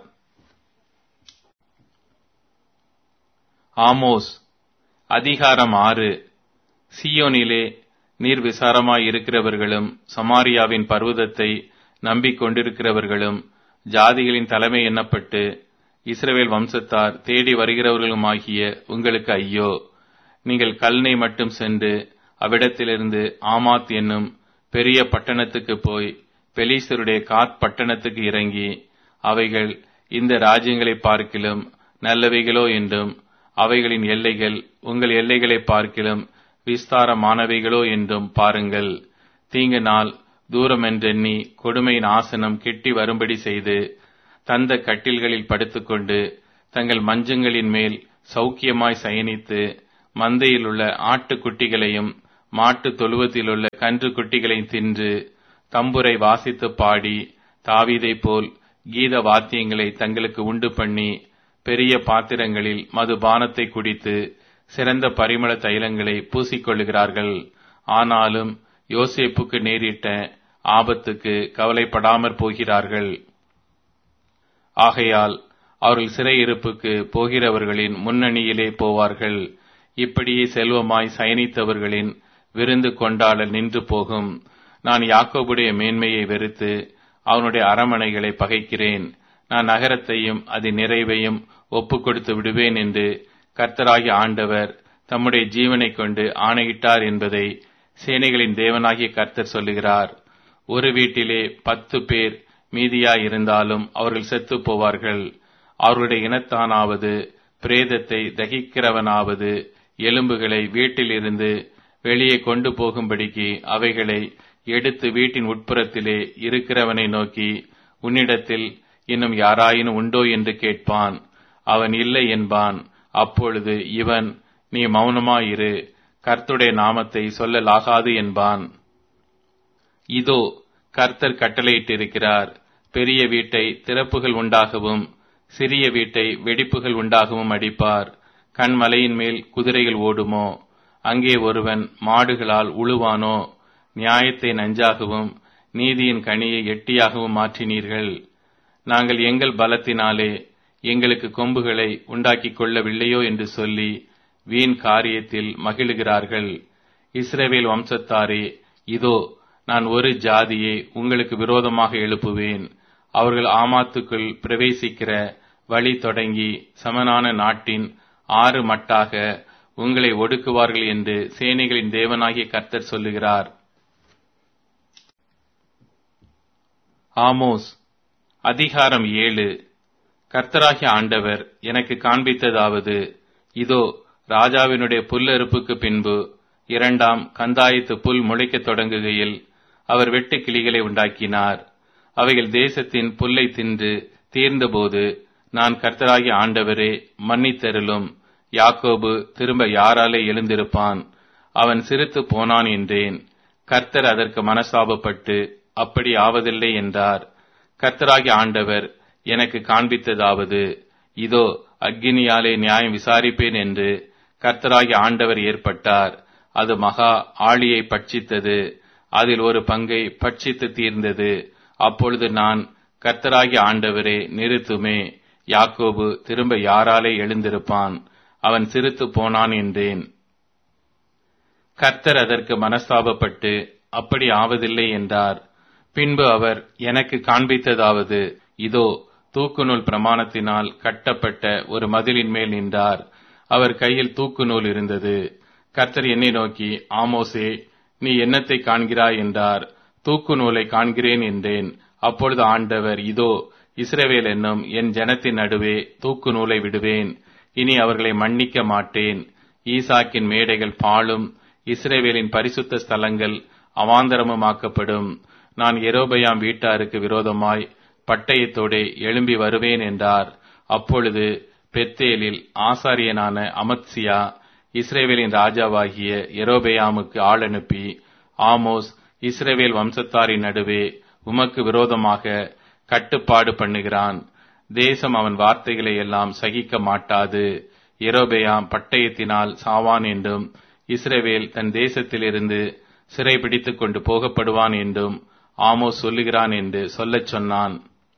ஆமோஸ் அதிகாரம் 6. சீயோனிலே நீர் விசாரமாயிருக்கிறவர்களும் சமாரியாவின் பர்வதத்தை நம்பிக்கொண்டிருக்கிறவர்களும் ஜாதிகளின் தலைமை எண்ணப்பட்டு இஸ்ரவேல் வம்சத்தார் தேடி வருகிறவர்களுமாகிய உங்களுக்கு ஐயோ. நீங்கள் கல்னை மட்டும் சென்று அவ்விடத்திலிருந்து ஆமாத் என்னும் பெரிய பட்டணத்துக்கு போய் பெலிஸ்தருடைய காத் பட்டணத்துக்கு இறங்கி அவைகள் இந்த ராஜ்யங்களை பார்க்கிலும் நல்லவைகளோ என்றும் அவைகளின் எல்லைகள் உங்கள் எல்லைகளை பார்க்கிலும் விஸ்தாரமானவைகளோ என்றும் பாருங்கள். தீங்கு நாள் தூரமென்றெண்ணி கொடுமையின் ஆசனம் கிட்டி வரும்படி செய்து தந்த கட்டில்களில் படுத்துக்கொண்டு தங்கள் மஞ்சங்களின் மேல் சௌக்கியமாய் சயனித்து மந்தையில் உள்ள ஆட்டுக்குட்டிகளையும் மாட்டு தொழுவத்திலுள்ள கன்று குட்டிகளையும் தின்று தம்புரை வாசித்து பாடி தாவீதைப் போல் கீத வாத்தியங்களை தங்களுக்கு உண்டு பண்ணி பெரிய பாத்திரங்களில் மதுபானத்தை குடித்து சிறந்த பரிமள தைலங்களை பூசிக்கொள்ளுகிறார்கள். ஆனாலும் யோசேப்புக்கு நேரிட்ட ஆபத்துக்கு கவலைப்படாமற் போகிறார்கள். ஆகையால் அவர்கள் சிறையிருப்புக்கு போகிறவர்களின் முன்னணியிலே போவார்கள். இப்படியே செல்வமாய் சயனித்தவர்களின் விருந்து கொண்டாடல் நின்று போகும். நான் யாக்கோபுடைய மேன்மையை வெறுத்து அவனுடைய அரமனைகளை பகைக்கிறேன். நான் நகரத்தையும் அதன் நிறைவையும் ஒப்புக் கொடுத்து விடுவேன் என்று கர்த்தராகிய ஆண்டவர் தம்முடைய ஜீவனைக் கொண்டு ஆணையிட்டார் என்பதை சேனைகளின் தேவனாகிய கர்த்தர் சொல்லுகிறார். ஒரு வீட்டிலே 10 பேர் மீதியாயிருந்தாலும் அவர்கள் செத்து போவார்கள். அவர்களுடைய இனத்தானாவது பிரேதத்தை தகிக்கிறவனாவது எலும்புகளை வீட்டிலிருந்து வெளியே கொண்டு போகும்படிக்கு அவைகளை எடுத்து வீட்டின் உட்புறத்திலே இருக்கிறவனை நோக்கி, உன்னிடத்தில் இன்னும் யாராயினும் உண்டோ என்று கேட்பான். அவன் இல்லை என்பான். அப்பொழுது இவன், நீ மௌனமாயிரு, கர்த்தருடைய நாமத்தை சொல்லலாகாது என்பான். இதோ கர்த்தர் கட்டளையிட்டிருக்கிறார். பெரிய வீட்டை திறப்புகள் உண்டாகவும் சிறிய வீட்டை வெடிப்புகள் உண்டாகவும் அடிப்பார். கண்மலையின் மேல் குதிரைகள் ஓடுமோ? அங்கே ஒருவன் மாடுகளால் உழுவானோ? நியாயத்தை நஞ்சாகவும் நீதியின் கனியை எட்டியாகவும் மாற்றினீர்கள். நாங்கள் எங்கள் பலத்தினாலே எங்களுக்கு கொம்புகளை உண்டாக்கிக் கொள்ளவில்லையோ என்று சொல்லி வீண் காரியத்தில் மகிழுகிறார்கள். இஸ்ரவேல் வம்சத்தாரே, இதோ நான் ஒரு ஜாதியை உங்களுக்கு விரோதமாக எழுப்புவேன். அவர்கள் ஆமாத்துக்குள் பிரவேசிக்கிற வழி தொடங்கி சமனான நாட்டின் 6 மட்டாக உங்களை ஒடுக்குவார்கள் என்று சேனைகளின் தேவனாகிய கர்த்தர் சொல்லுகிறார். ஆமோஸ் அதிகாரம் 7. கர்த்தராகிய ஆண்டவர் எனக்கு காண்பித்ததாவது, இதோ ராஜாவினுடைய புல்லறுப்புக்கு பின்பு 2ஆம் கந்தாயத்து புல் முளைக்கத் தொடங்குகையில் அவர் வெட்டு கிளிகளை உண்டாக்கினார். அவைகள் தேசத்தின் புல்லை தின்று தீர்ந்தபோது, நான் கர்த்தராகிய ஆண்டவரே மன்னித்தருளும், யாக்கோபு திரும்ப யாராலே எழுந்திருப்பான், அவன் சிறுத்து போனான் என்றேன். கர்த்தர் அதற்கு மனசாபப்பட்டு அப்படி ஆவதில்லை என்றார். கர்த்தராகிய ஆண்டவர் எனக்கு காண்பித்ததாவது, இதோ அக்கினியாலே நியாயம் விசாரிப்பேன் என்று கர்த்தராகிய ஆண்டவர் ஏற்பட்டார். அது மகா ஆழியை பட்சித்தது, அதில் ஒரு பங்கை பட்சித்து தீர்ந்தது. அப்பொழுது நான், கர்த்தராகிய ஆண்டவரே நிறுத்துமே, யாக்கோபு திரும்ப யாராலே எழுந்திருப்பான், அவன் சிறுத்து போனான் என்றேன். கர்த்தர் அதற்கு மனஸ்தாபப்பட்டு அப்படி ஆவதில்லை என்றார். பின்பு அவர் எனக்கு காண்பித்ததாவது, இதோ தூக்குநூல் பிரமாணத்தினால் கட்டப்பட்ட ஒரு மதிலின் மேல் நின்றார். அவர் கையில் தூக்குநூல் இருந்தது. கர்த்தர் என்னை நோக்கி, ஆமோசே, நீ என்னத்தை காண்கிறாய் என்றார். தூக்கு நூலை காண்கிறேன் என்றேன். அப்பொழுது ஆண்டவர், இதோ இஸ்ரவேல் என்னும் என் ஜனத்தின் நடுவே தூக்கு நூலை விடுவேன். இனி அவர்களை மன்னிக்க மாட்டேன். ஈசாக்கின் மேடைகள் பாழும், இஸ்ரவேலின் பரிசுத்த ஸ்தலங்கள் அவாந்தரமுமாக்கப்படும். நான் யெரொபெயாம் வீட்டாருக்கு விரோதமாய் பட்டயத்தோடே எழும்பி வருவேன் என்றார். அப்பொழுது பெத்தேலில் ஆசாரியனான அமத்சியா இஸ்ரவேலின் ராஜாவாகிய யெரொபெயாமுக்கு ஆள் அனுப்பி, ஆமோஸ் இஸ்ரவேல் வம்சத்தாரின் நடுவே உமக்கு விரோதமாக கட்டுப்பாடு பண்ணுகிறான். தேசம் அவன் வார்த்தைகளை எல்லாம் சகிக்க மாட்டாது. யெரொபெயாம் பட்டயத்தினால் சாவான் என்றும் இஸ்ரவேல் தன் தேசத்திலிருந்து சிறை பிடித்துக் கொண்டு போகப்படுவான் என்றும் ஆமோஸ் சொல்லுகிறான் என்று சொல்லச் சொன்னான்.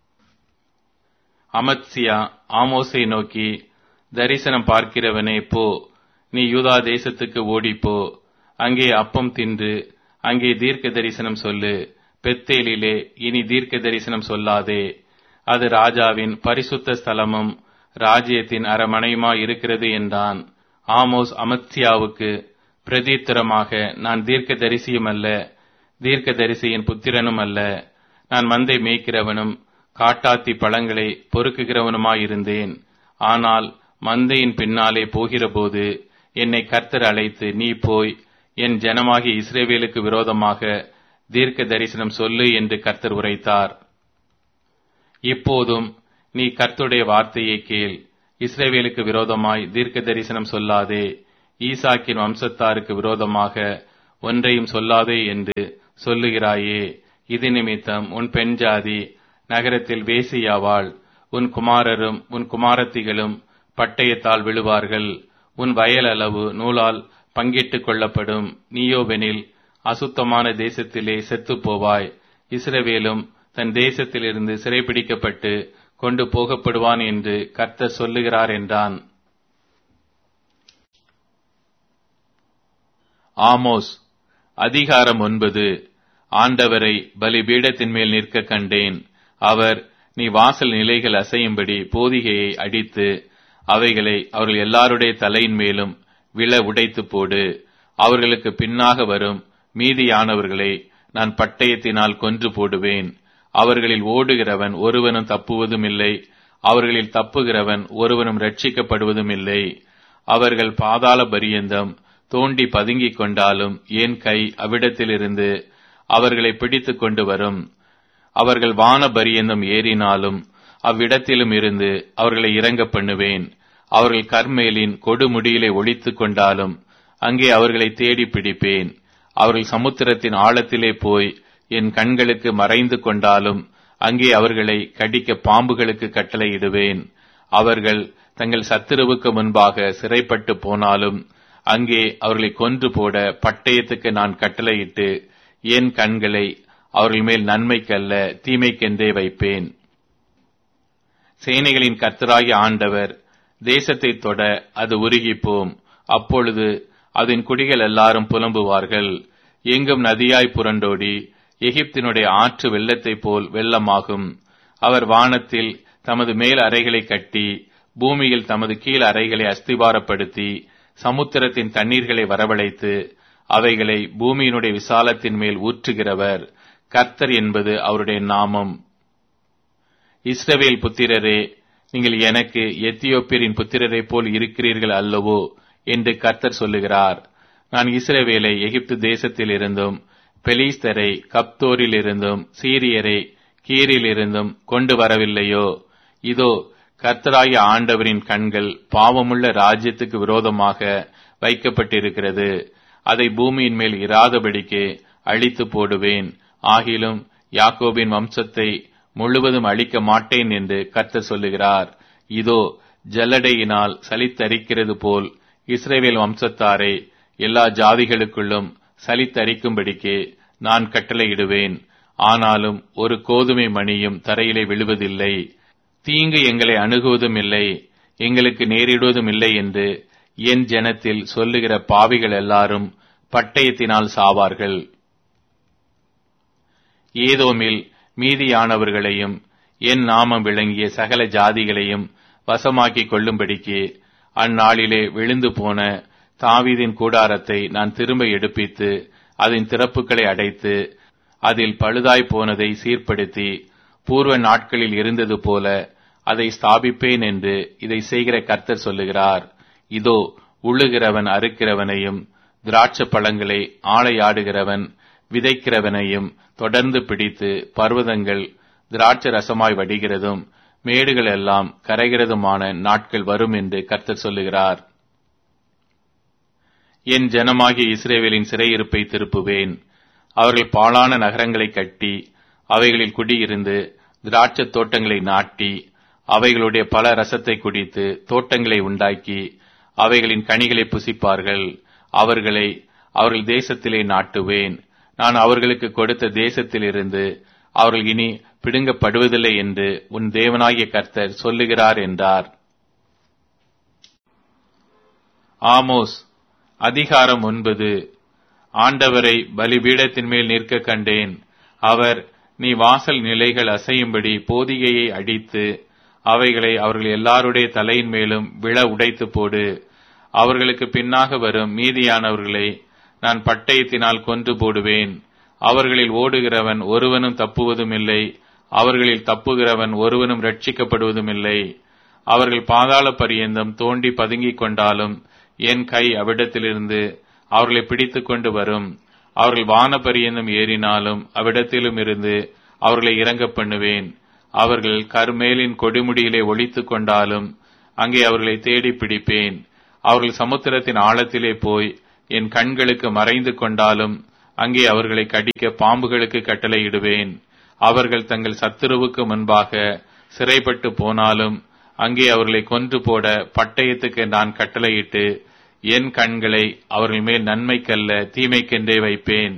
அமத்சியா ஆமோஸை நோக்கி, தரிசனம் பார்க்கிறவனே போ, நீ யூதா தேசத்துக்கு ஓடிப்போ, அங்கே அப்பம் தின்று அங்கே தீர்க்க தரிசனம் சொல்லு. பெத்தேலிலே இனி தீர்க்க தரிசனம் சொல்லாதே, அது ராஜாவின் பரிசுத்த ஸ்தலமும் ராஜ்யத்தின் அரமனையுமாய் இருக்கிறது என்றான். ஆமோஸ் அமத்சியாவுக்கு பிரதித்திரமாக, நான் தீர்க்க தரிசியும் அல்ல, தீர்க்க தரிசியின் புத்திரனும் அல்ல. நான் மந்தை மேய்க்கிறவனும் காட்டாத்தி பழங்களை பொறுக்குகிறவனுமாயிருந்தேன். ஆனால் மந்தையின் பின்னாலே போகிறபோது என்னை கர்த்தர் அழைத்து, நீ போய் என் ஜனமாகிய இஸ்ரவேலுக்கு விரோதமாக தீர்க்க தரிசனம் சொல்லு என்று கர்த்தர் உரைத்தார். இப்போதும் நீ கர்த்தருடைய வார்த்தையை கேள். இஸ்ரவேலுக்கு விரோதமாய் தீர்க்க தரிசனம் சொல்லாதே. ஈசாக்கின் வம்சத்தாருக்கு விரோதமாக ஒன்றையும் சொல்லாதே என்று சொல்லுகிறாயே. இது நிமித்தம் உன் பெண் ஜாதி நகரத்தில் வேசியாவாள். உன் குமாரரும் உன் குமாரத்திகளும் பட்டயத்தால் விழுவார்கள். உன் வயல் அளவு நூலால் பங்கிட்டுக் கொள்ளப்படும். நீயோவெனில் அசுத்தமான தேசத்திலே செத்துப் போவாய். இஸ்ரவேலும் தன் தேசத்திலிருந்து சிறைபிடிக்கப்பட்டு கொண்டு போகப்படுவான் என்று கர்த்தர் சொல்லுகிறார் என்றான். ஆமோஸ் அதிகாரம் 9. ஆண்டவரை பலிபீடத்தின் மேல் நிற்க கண்டேன். அவர், நீ வாசல் நிலைகள் அசையும்படி போதிகையை அடித்து அவைகளை அவர்கள் எல்லாருடைய தலையின் மேலும் விழ உடைத்து போடு. அவர்களுக்கு பின்னாக வரும் மீதியானவர்களை நான் பட்டயத்தினால் கொன்று போடுவேன். அவர்களில் ஓடுகிறவன் ஒருவனும் தப்புவதும் இல்லை, அவர்களில் தப்புகிறவன் ஒருவனும் ரட்சிக்கப்படுவதும் இல்லை. அவர்கள் பாதாள பரியந்தம் தோண்டி பதுங்கிக் கொண்டாலும் என் கை அவ்விடத்திலிருந்து அவர்களை பிடித்து கொண்டு வரும். அவர்கள் வான பரியந்தம் ஏறினாலும் அவ்விடத்திலும் இருந்து அவர்களை இறங்க பண்ணுவேன். அவர்கள் கர்மேலின் கொடுமுடியிலே ஒளித்துக் கொண்டாலும் அங்கே அவர்களை தேடி பிடிப்பேன். அவர்கள் சமுத்திரத்தின் ஆழத்திலே போய் என் கண்களுக்கு மறைந்து கொண்டாலும் அங்கே அவர்களை கடிக்க பாம்புகளுக்கு கட்டளையிடுவேன். அவர்கள் தங்கள் சத்துருவுக்கு முன்பாக சிறைப்பட்டு போனாலும் அங்கே அவர்களை கொன்று போட பட்டயத்துக்கு நான் கட்டளையிட்டு என் கண்களை அவர்கள் மேல் நன்மைக்கல்ல தீமைக்கென்றே வைப்பேன். சேனைகளின் கர்த்தராகிய ஆண்டவர் தேசத்தை தொட அது உருகிப்போம். அப்பொழுது அதன் குடிகள் எல்லாரும் புலம்புவார்கள். எங்கும் நதியாய் புரண்டோடி எகிப்தினுடைய ஆற்று வெள்ளத்தைப் போல் வெள்ளமாகும். அவர் வானத்தில் தமது மேல் அறைகளை கட்டி பூமியில் தமது கீழ் அறைகளை அஸ்திபாரப்படுத்தி சமுத்திரத்தின் தண்ணீர்களை வரவழைத்து அவைகளை பூமியினுடைய விசாலத்தின் மேல் ஊற்றுகிறவர். கர்த்தர் என்பது அவருடைய நாமம். இஸ்ரவேல் புத்திரரே, நீங்கள் எனக்கு எத்தியோப்பியரின் புத்திரரைப் போல் இருக்கிறீர்கள் அல்லவோ என்று கர்த்தர் சொல்லுகிறார். நான் இஸ்ரவேலை எகிப்து தேசத்தில் இருந்தும் பெலிஸ்தரை கப்தோரில் இருந்தும் சீரியரை கீரில் இருந்தும் கொண்டு வரவில்லையோ? இதோ, கர்த்தராகிய ஆண்டவரின் கண்கள் பாவமுள்ள ராஜ்யத்துக்கு விரோதமாக வைக்கப்பட்டிருக்கிறது. அதை பூமியின் மேல் இராதபடிக்கு அழித்து போடுவேன். ஆகிலும் யாக்கோபின் வம்சத்தை முழுவதும் அழிக்க மாட்டேன் என்று கர்த்தர் சொல்லுகிறார். இதோ, ஜல்லடையினால் சலித்தரிக்கிறது போல் இஸ்ரவேல் வம்சத்தாரை எல்லா ஜாதிகளுக்குள்ளும் சலித்தரிக்கும்படிக்கு நான் கட்டளையிடுவேன். ஆனாலும் ஒரு கோதுமை மணியும் தரையிலே விழுவதில்லை. தீங்கு எங்களை அணுகுவதும் இல்லை, எங்களுக்கு நேரிடுவதும் இல்லை என்று என் ஜனத்தில் சொல்லுகிற பாவிகள் எல்லாரும் பட்டயத்தினால் சாவார்கள். ஏதோமில் மீதியானவர்களையும் என் நாமம் விளங்கிய சகல ஜாதிகளையும் வசமாக்கிக் கொள்ளும்படிக்கு அந்நாளிலே விழுந்து போன தாவீதின் கூடாரத்தை நான் திரும்ப எடுப்பித்து அதன் திறப்புகளை அடைத்து அதில் பழுதாய் போனதை சீர்படுத்தி பூர்வ நாட்களில் இருந்தது போல அதை ஸ்தாபிப்பேன் என்று இதை செய்கிற கர்த்தர் சொல்லுகிறார். இதோ, உழுகிறவன் அறுக்கிறவனையும் திராட்சை பழங்களை ஆளையாடுகிறவன் விதைக்கிறவனையும் தொடர்ந்து பிடித்து பர்வதங்கள் திராட்சை ரசமாய் வடிகிறதும் மேடுகள் எல்லாம் கரைகிறதுமான நாட்கள் வரும் என்று கர்த்தர் சொல்லுகிறார். என் ஜனமாகிய இஸ்ரவேலின் சிறையிருப்பை திருப்புவேன். அவர்கள் பாழான நகரங்களை கட்டி அவைகளில் குடியிருந்து திராட்சை தோட்டங்களை நாட்டி அவைகளுடைய பல ரசத்தை குடித்து தோட்டங்களை உண்டாக்கி அவைகளின் கனிகளை புசிப்பார்கள். அவர்களை அவர்கள் தேசத்திலே நாட்டுவேன். நான் அவர்களுக்கு கொடுத்த தேசத்திலிருந்து அவர்கள் இனி பிடுங்கப்படுவதில்லை என்று உன் தேவனாகிய கர்த்தர் சொல்லுகிறார் என்றார். ஆமோஸ் அதிகாரம் 9. ஆண்டவரை பலிபீடத்தின் மேல் நிற்க கண்டேன். அவர், நீ வாசல் நிலைகள் அசையும்படி போதிகையை அடித்து அவைகளை அவர்கள் எல்லாருடைய தலையின் மேலும் விழ உடைத்து போடு. அவர்களுக்கு பின்னாக வரும் மீதியானவர்களை நான் பட்டயத்தினால் கொன்று போடுவேன். அவர்களில் ஓடுகிறவன் ஒருவனும் தப்புவதும் இல்லை, அவர்களில் தப்புகிறவன் ஒருவனும் ரட்சிக்கப்படுவதும் இல்லை. அவர்கள் பாதாள பரியந்தம் தோண்டி பதுங்கிக் கொண்டாலும் என் கை அவ்விடத்திலிருந்து அவர்களை பிடித்துக் கொண்டு வரும். அவர்கள் வான பரியந்தம் ஏறினாலும் அவ்விடத்திலும் இருந்து அவர்களை இறங்க பண்ணுவேன். அவர்கள் கர்மேலின் கொடுமுடியிலே ஒளித்துக் கொண்டாலும் அங்கே அவர்களை தேடி பிடிப்பேன். அவர்கள் சமுத்திரத்தின் ஆழத்திலே போய் என் கண்களுக்கு மறைந்து கொண்டாலும் அங்கே அவர்களை கடிக்க பாம்புகளுக்கு கட்டளையிடுவேன். அவர்கள் தங்கள் சத்துருவுக்கு முன்பாக சிறைப்பட்டு போனாலும் அங்கே அவர்களை கொன்று போட பட்டயத்துக்கு நான் கட்டளையிட்டு என் கண்களை அவர்கள் மேல் நன்மைக்கல்ல தீமைக்கென்றே வைப்பேன்.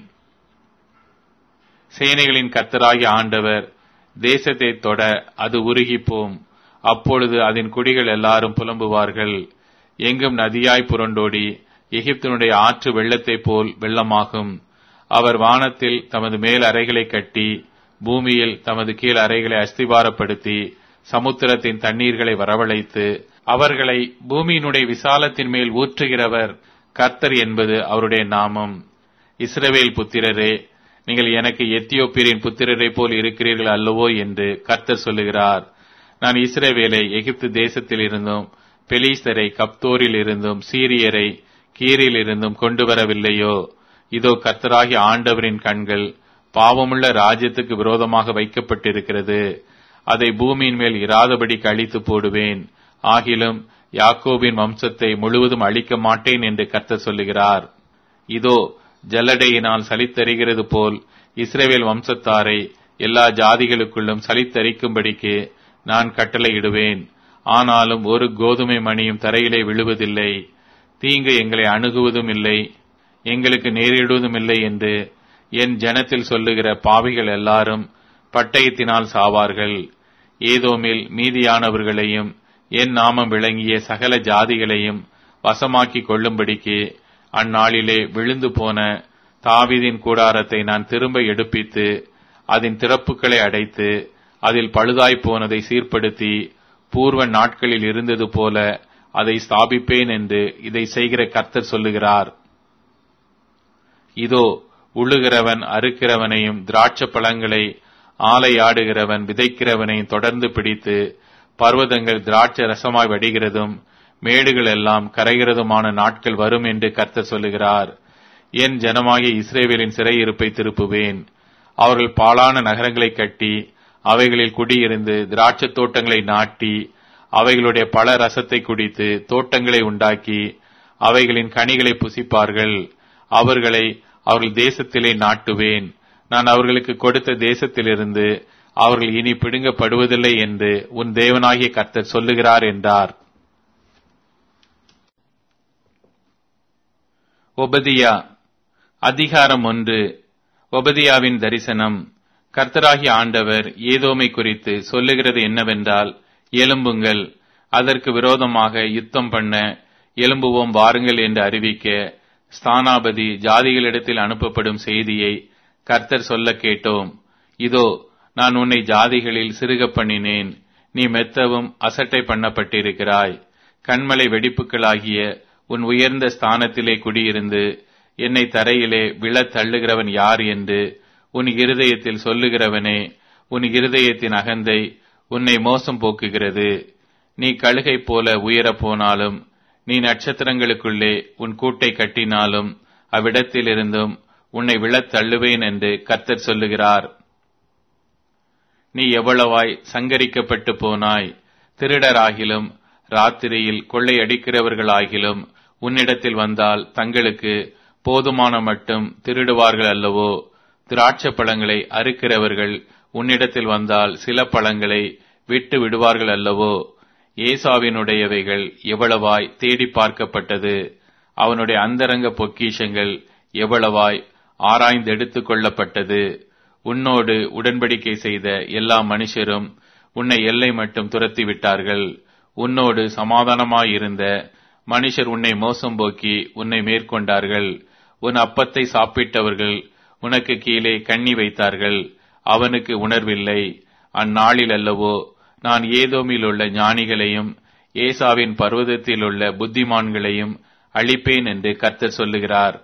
சேனைகளின் கர்த்தராகிய ஆண்டவர் தேசத்தை தொட அது உருகிப்போம். அப்பொழுது அதன் குடிகள் எல்லாரும் புலம்புவார்கள். எங்கும் நதியாய் புரண்டோடி எகிப்தினுடைய ஆற்று வெள்ளத்தைப் போல் வெள்ளமாகும். அவர் வானத்தில் தமது மேல் அறைகளை கட்டி பூமியில் தமது கீழ் அறைகளை அஸ்திபாரப்படுத்தி சமுத்திரத்தின் தண்ணீர்களை வரவழைத்து அவர்களை பூமியினுடைய விசாலத்தின் மேல் ஊற்றுகிறவர் கர்த்தர் என்பது அவருடைய நாமம். இஸ்ரவேல் புத்திரரே, நீங்கள் எனக்கு எத்தியோப்பியரின் புத்திரரை போல் இருக்கிறீர்கள் அல்லவோ என்று கர்த்தர் சொல்லுகிறார். நான் இஸ்ரவேலை எகிப்து தேசத்தில் இருந்தும் பெலிஸ்தரை கப்தோரில் இருந்தும் சீரியரை கீரில் இருந்தும் கொண்டு வரவில்லையோ? இதோ கர்த்தராகிய ஆண்டவரின் கண்கள் பாவமுள்ள ராஜ்யத்துக்கு விரோதமாக வைக்கப்பட்டிருக்கிறது. அதை பூமியின் மேல் இராதபடி அழித்து போடுவேன். ஆகிலும் யாக்கோபின் வம்சத்தை முழுவதும் அழிக்க மாட்டேன் என்று கர்த்தர் சொல்லுகிறார். இதோ ஜல்லடையினால் சலித்தறிகிறது போல் இஸ்ரவேல் வம்சத்தாரை எல்லா ஜாதிகளுக்குள்ளும் சலித்தரிக்கும்படிக்கு நான் கட்டளையிடுவேன். ஆனாலும் ஒரு கோதுமை மணியும் தரையிலே விழுவதில்லை. தீங்கு எங்களை அணுகுவதும் இல்லை, எங்களுக்கு நேரிடுவதும் இல்லை என்று என் ஜனத்தில் சொல்லுகிற பாவிகள் எல்லாரும் பட்டயத்தினால் சாவார்கள். ஏதோமில் மீதியானவர்களையும் என் நாமம் விளங்கிய சகல ஜாதிகளையும் வசமாக்கி கொள்ளும்படிக்கு அந்நாளிலே விழுந்து போன தாவீதின் கூடாரத்தை நான் திரும்ப எடுப்பித்து அதன் திறப்புகளை அடைத்து அதில் பழுதாய் போனதை சீர்படுத்தி பூர்வ நாட்களில் இருந்தது போல அதை ஸ்தாபிப்பேன் என்று இதை செய்கிற கர்த்தர் சொல்லுகிறார். இதோ உழுகிறவன் அறுக்கிறவனையும் திராட்சை பழங்களை ஆலையாடுகிறவன் விதைக்கிறவனையும் தொடர்ந்து பிடித்து பர்வதங்கள் திராட்சை ரசமாய் வடிகிறதும் மேடுகள் எல்லாம் கரைகிறதுமான நாட்கள் வரும் என்று கர்த்தர் சொல்லுகிறார். என் ஜனமாகிய இஸ்ரவேலின் சிறையிருப்பை திருப்புவேன். அவர்கள் பாழான நகரங்களை கட்டி அவைகளில் குடியிருந்து திராட்சை தோட்டங்களை நாட்டி அவைகளுடைய பல ரசத்தை குடித்து தோட்டங்களை உண்டாக்கி அவைகளின் கனிகளை புசிப்பார்கள். அவர்களை அவர்கள் தேசத்திலே நாட்டுவேன். நான் அவர்களுக்கு கொடுத்த தேசத்திலிருந்து அவர்கள் இனி பிடுங்கப்படுவதில்லை என்று உன் தேவனாகிய கர்த்தர் சொல்லுகிறார் என்றார். ஒபதியா அதிகாரம் 1. ஒபதியாவின் தரிசனம். கர்த்தராகிய ஆண்டவர் ஏதோமை குறித்து சொல்லுகிறது என்னவென்றால், எழும்புங்கள், அதற்கு விரோதமாக யுத்தம் பண்ண எழும்புவோம் வாருங்கள் என்று அறிவிக்க ஸ்தானாபதி ஜாதிகளிடத்தில் அனுப்பப்படும் செய்தியை கர்த்தர் சொல்ல கேட்டோம். இதோ நான் உன்னை ஜாதிகளில் சிறுக பண்ணினேன், நீ மெத்தவும் அசட்டை பண்ணப்பட்டிருக்கிறாய். கண்மலை வெடிப்புகளாகிய உன் உயர்ந்த ஸ்தானத்திலே குடியிருந்து என்னை தரையிலே விழத் தள்ளுகிறவன் யார் என்று உன் இருதயத்தில் சொல்லுகிறவனே, உன் இருதயத்தின் அகந்தை உன்னை மோசம் போக்குகிறது. நீ கழுகை போல உயரப் போனாலும், நீ நட்சத்திரங்களுக்குள்ளே உன் கூட்டை கட்டினாலும் அவ்விடத்திலிருந்தும் உன்னை விழத் தள்ளுவேன் என்று கர்த்தர் சொல்லுகிறார். நீ எவ்வளவாய் சங்கரிக்கப்பட்டு போனாய். திருடராகிலும் ராத்திரியில் கொள்ளையடிக்கிறவர்களாகிலும் உன்னிடத்தில் வந்தால் தங்களுக்கு போதுமான மட்டும் திருடுவார்கள் அல்லவோ? திராட்சை பழங்களை அறுக்கிறவர்கள் உன்னிடத்தில் வந்தால் சில பழங்களை விட்டு விடுவார்கள் அல்லவோ? ஏசாவினுடையவைகள் எவ்வளவாய் தேடி பார்க்கப்பட்டது, அவனுடைய அந்தரங்க பொக்கிஷங்கள் எவ்வளவாய் ஆராய்ந்தெடுத்துக் கொள்ளப்பட்டது. உன்னோடு உடன்படிக்கை செய்த எல்லா மனுஷரும் உன்னை எல்லை மட்டும் துரத்தி விட்டார்கள். உன்னோடு சமாதானமாயிருந்த மனுஷர் உன்னை மோசம் போக்கி உன்னை மேற்கொண்டார்கள். உன் அப்பத்தை சாப்பிட்டவர்கள் உனக்கு கீழே கண்ணி வைத்தார்கள், அவனுக்கு உணர்வில்லை. அந்நாளில் அல்லவோ நான் ஏதோமில் உள்ள ஞானிகளையும் ஏசாவின் பர்வதத்தில் உள்ள புத்திமான்களையும் அழிப்பேன் என்று கர்த்தர் சொல்லுகிறார்.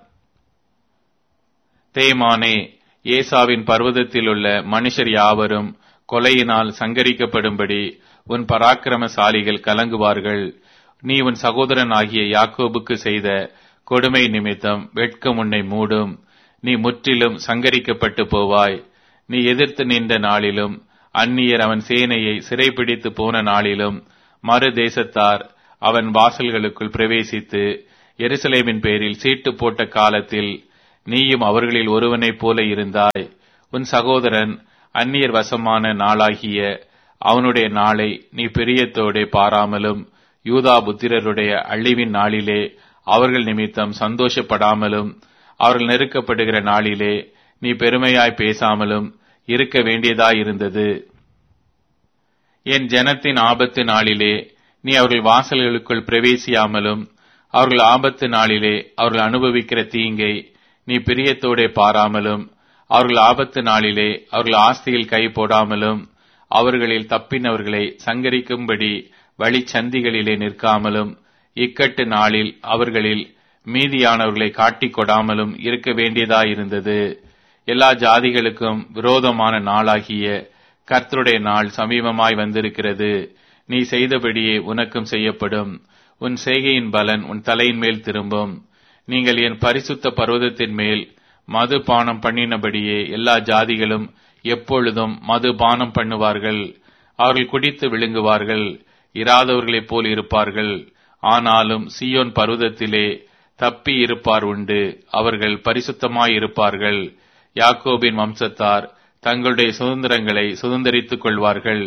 தேமானே, ஏசாவின் பர்வதத்தில் உள்ள மனுஷர் யாவரும் கொலையினால் சங்கரிக்கப்படும்படி உன் பராக்கிரமசாலிகள் கலங்குவார்கள். நீ உன் சகோதரன் ஆகிய யாக்கோபுக்கு செய்த கொடுமை நிமித்தம் வெட்கம் உன்னை மூடும். நீ முற்றிலும் சங்கரிக்கப்பட்டு போவாய். நீ எதிர்த்து நின்ற நாளிலும் அந்நியர் அவன் சேனையை சிறைபிடித்து போன நாளிலும் மறு தேசத்தார் அவன் வாசல்களுக்குள் பிரவேசித்து எருசலேமின் பேரில் சீட்டு போட்ட காலத்தில் நீயும் அவர்களில் ஒருவனைப் போல இருந்தாய். உன் சகோதரன் அந்நியர் வசமான நாளாகிய அவனுடைய நாளை நீ பிரியத்தோடே பாராமலும் யூதா புத்திரருடைய அழிவின் நாளிலே அவர்கள் நிமித்தம் சந்தோஷப்படாமலும் அவர்கள் நெருக்கப்படுகிற நாளிலே நீ பெருமையாய் பேசாமலும் இருக்க வேண்டியதாயிருந்தது. என் ஜனத்தின் ஆபத்து நாளிலே நீ அவர்கள் வாசல்களுக்குள் பிரவேசியாமலும் அவர்கள் ஆபத்து நாளிலே அவர்கள் அனுபவிக்கிற தீங்கை நீ பிரியத்தோடே பாராமலும் அவர்கள் ஆபத்து நாளிலே அவர்கள் ஆஸ்தியில் கை போடாமலும் அவர்களில் தப்பினவர்களை சங்கரிக்கும்படி வழிச்சந்திகளிலே நிற்காமலும் இக்கட்டு நாளில் அவர்களில் மீதியானவர்களை காட்டிக் கொடாமலும் இருக்க வேண்டியதாயிருந்தது. எல்லா ஜாதிகளுக்கும் விரோதமான நாளாகிய கர்த்தருடைய நாள் சமீபமாய் வந்திருக்கிறது. நீ செய்தபடியே உனக்கும் செய்யப்படும். உன் செய்கையின் பலன் உன் தலையின் மேல் திரும்பும். நீங்கள் என் பரிசுத்த பர்வதத்தின் மேல் மது பானம் பண்ணினபடியே எல்லா ஜாதிகளும் எப்பொழுதும் மது பானம் பண்ணுவார்கள். அவர்கள் குடித்து விழுங்குவார்கள், இராதவர்களைப் போல் இருப்பார்கள். ஆனாலும் சீயோன் பர்வதத்திலே தப்பி இருப்பார் உண்டு, அவர்கள் பரிசுத்தமாயிருப்பார்கள். யாக்கோபின் வம்சத்தார் தங்களுடைய சுதந்திரங்களை சுதந்தரித்துக் கொள்வார்கள்.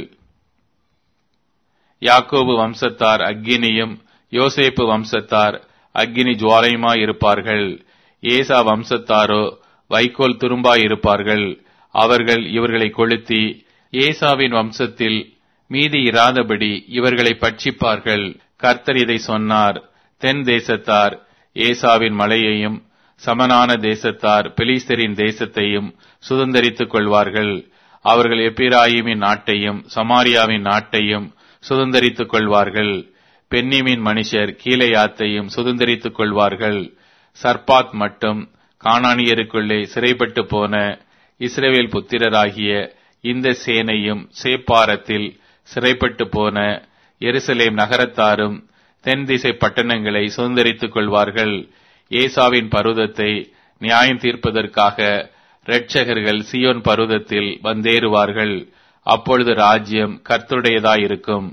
யாக்கோபு வம்சத்தார் அக்கினியும் யோசேப்பு வம்சத்தார் அக்கினி ஜுவாலையுமாயிருப்பார்கள். ஏசா வம்சத்தாரோ வைக்கோல் துரும்பாயிருப்பார்கள். அவர்கள் இவர்களை கொளுத்தி ஏசாவின் வம்சத்தில் மீதி இராதபடி இவர்களை பட்சிப்பார்கள். கர்த்தர் இதை சொன்னார். தென் தேசத்தார் ஏசாவின் மலையையும் சமனான தேசத்தார் பெலிஸ்தரின் தேசத்தையும் சுதந்தரித்துக் கொள்வார்கள். அவர்கள் எப்பிராயிமின் நாட்டையும் சமாரியாவின் நாட்டையும் சுதந்தரித்துக் கொள்வார்கள். பென்னிமின் மனுஷர் கீலேயாத்தையும் சுதந்தரித்துக் கொள்வார்கள். சர்பாத் மட்டும் கானானியருக்குள்ளே சிறைப்பட்டு போன இஸ்ரவேல் புத்திரராகிய இந்த சேனையும் சேப்பாரத்தில் சிறைப்பட்டு போன எருசலேம் நகரத்தாரும் தென் திசை பட்டணங்களை சுதந்தரித்துக் கொள்வார்கள். ஏசாவின் பர்வதத்தை நியாயம் தீர்ப்பதற்காக இரட்சகர்கள் சீயோன் பர்வதத்தில் வந்தேறுவார்கள். அப்பொழுது ராஜ்யம் கர்த்தருடையதாயிருக்கும்.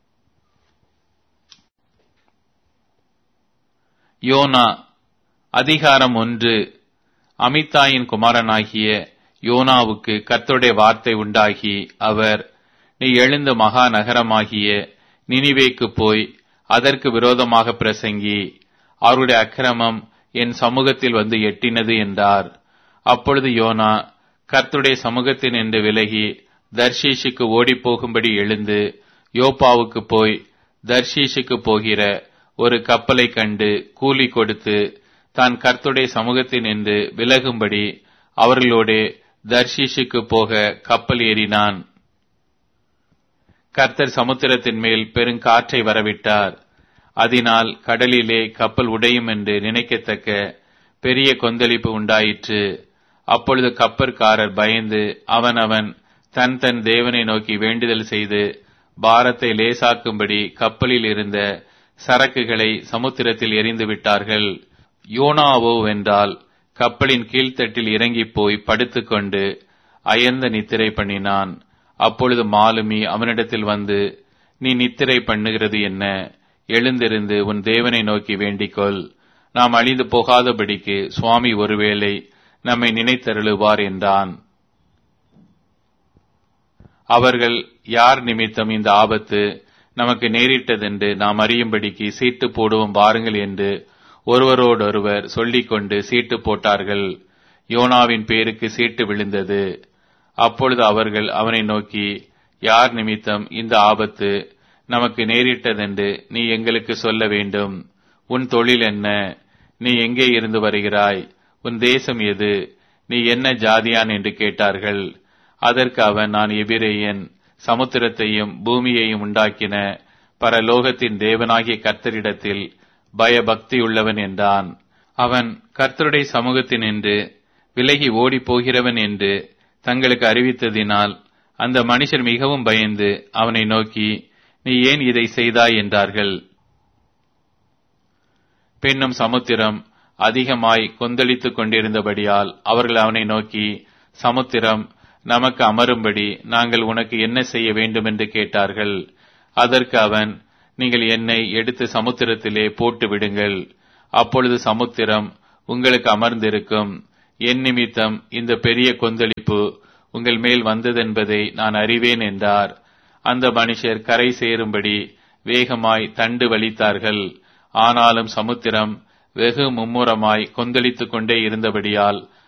யோனா அதிகாரம் 1. அமித்தாயின் குமாரனாகிய யோனாவுக்கு கர்த்தருடைய வார்த்தை உண்டாகி அவர், நீ எழுந்த மகா நகரமாகிய நினிவேக்கு போய் அதற்கு விரோதமாக பிரசங்கி, அவருடைய அக்கிரமம் என் சமூகத்தில் வந்து எட்டினது என்றார். அப்பொழுது யோனா கர்த்தருடைய சமூகத்தின் என்று விலகி தர்ஷீஷுக்கு ஓடிப்போகும்படி எழுந்து யோப்பாவுக்கு போய் தர்ஷீஷுக்கு போகிற ஒரு கப்பலை கண்டு கூலி கொடுத்து தான் கர்த்தருடைய சமூகத்தின் என்று விலகும்படி அவர்களோடே தர்ஷீஷுக்கு போக கப்பல் ஏறினான். கர்த்தர் சமுத்திரத்தின் மேல் பெருங்காற்றை வரவிட்டார். அதனால் கடலிலே கப்பல் உடையும் என்று நினைக்கத்தக்க பெரிய கொந்தளிப்பு உண்டாயிற்று. அப்பொழுது கப்பற்காரர் பயந்து அவனவன் தன் தன் தேவனை நோக்கி வேண்டுதல் செய்து பாரத்தை லேசாக்கும்படி கப்பலில் இருந்த சரக்குகளை சமுத்திரத்தில் எறிந்து விட்டார்கள். யோனாவோ வென்றால் கப்பலின் கீழ்த்தட்டில் இறங்கி போய் படுத்துக்கொண்டு அயர்ந்த நித்திரை பண்ணினான். அப்பொழுது மாலுமி அவனிடத்தில் வந்து, நீ நித்திரை பண்ணுகிறது என்ன? எழுந்திருந்து உன் தேவனை நோக்கி வேண்டிக்கொள். நாம் அழிந்து போகாதபடிக்கு சுவாமி ஒருவேளை நம்மை நினைத்தருளுவார் என்றான். அவர்கள், யார் நிமித்தம் இந்த ஆபத்து நமக்கு நேரிட்டதென்று நாம் அறியும்படிக்கு சீட்டு போடுவோம் வாருங்கள் என்று ஒருவரோடொருவர் சொல்லிக்கொண்டு சீட்டு போட்டார்கள். யோனாவின் பேருக்கு சீட்டு விழுந்தது. அப்பொழுது அவர்கள் அவனை நோக்கி, யார் நிமித்தம் இந்த ஆபத்து நமக்கு நேரிட்டதென்று நீ எங்களுக்கு சொல்ல வேண்டும். உன் தொழில் என்ன? நீ எங்கே இருந்து வருகிறாய்? உன் தேசம் எது? நீ என்ன ஜாதியான் என்று கேட்டார்கள். அதற்கு அவன், நான் எபிரேயன், சமுத்திரத்தையும் பூமியையும் உண்டாக்கின பரலோகத்தின் தேவனாகிய கர்த்தரிடத்தில் பயபக்தியுள்ளவன் என்றான். அவன் கர்த்தருடைய சமூகத்தின் என்று விலகி ஓடி போகிறவன் என்று தங்களுக்கு அறிவித்ததினால் அந்த மனுஷர் மிகவும் பயந்து அவனை நோக்கி, நீ ஏன் இதை செய்தாய் என்றார்கள். பின்னும் சமுத்திரம் அதிகமாய் கொந்தளித்துக் கொண்டிருந்தபடியால் அவர்கள் அவனை நோக்கி, சமுத்திரம் நமக்கு அமரும்படி நாங்கள் உனக்கு என்ன செய்ய வேண்டும் என்று கேட்டார்கள். அதற்கு அவன், நீங்கள் என்னை எடுத்து சமுத்திரத்திலே போட்டு விடுங்கள். அப்பொழுது சமுத்திரம் உங்களுக்கு அமர்ந்திருக்கும். என் நிமித்தம் இந்த பெரிய கொந்தளிப்பு உங்கள் மேல் வந்ததென்பதை நான் அறிவேன் என்றார். அந்த மனுஷர் கரை சேரும்படி வேகமாய் தண்டு வலித்தார்கள். ஆனாலும் சமுத்திரம் வெகு மும்முரமாய் கொந்தளித்துக் கொண்டே இருந்தபடியால்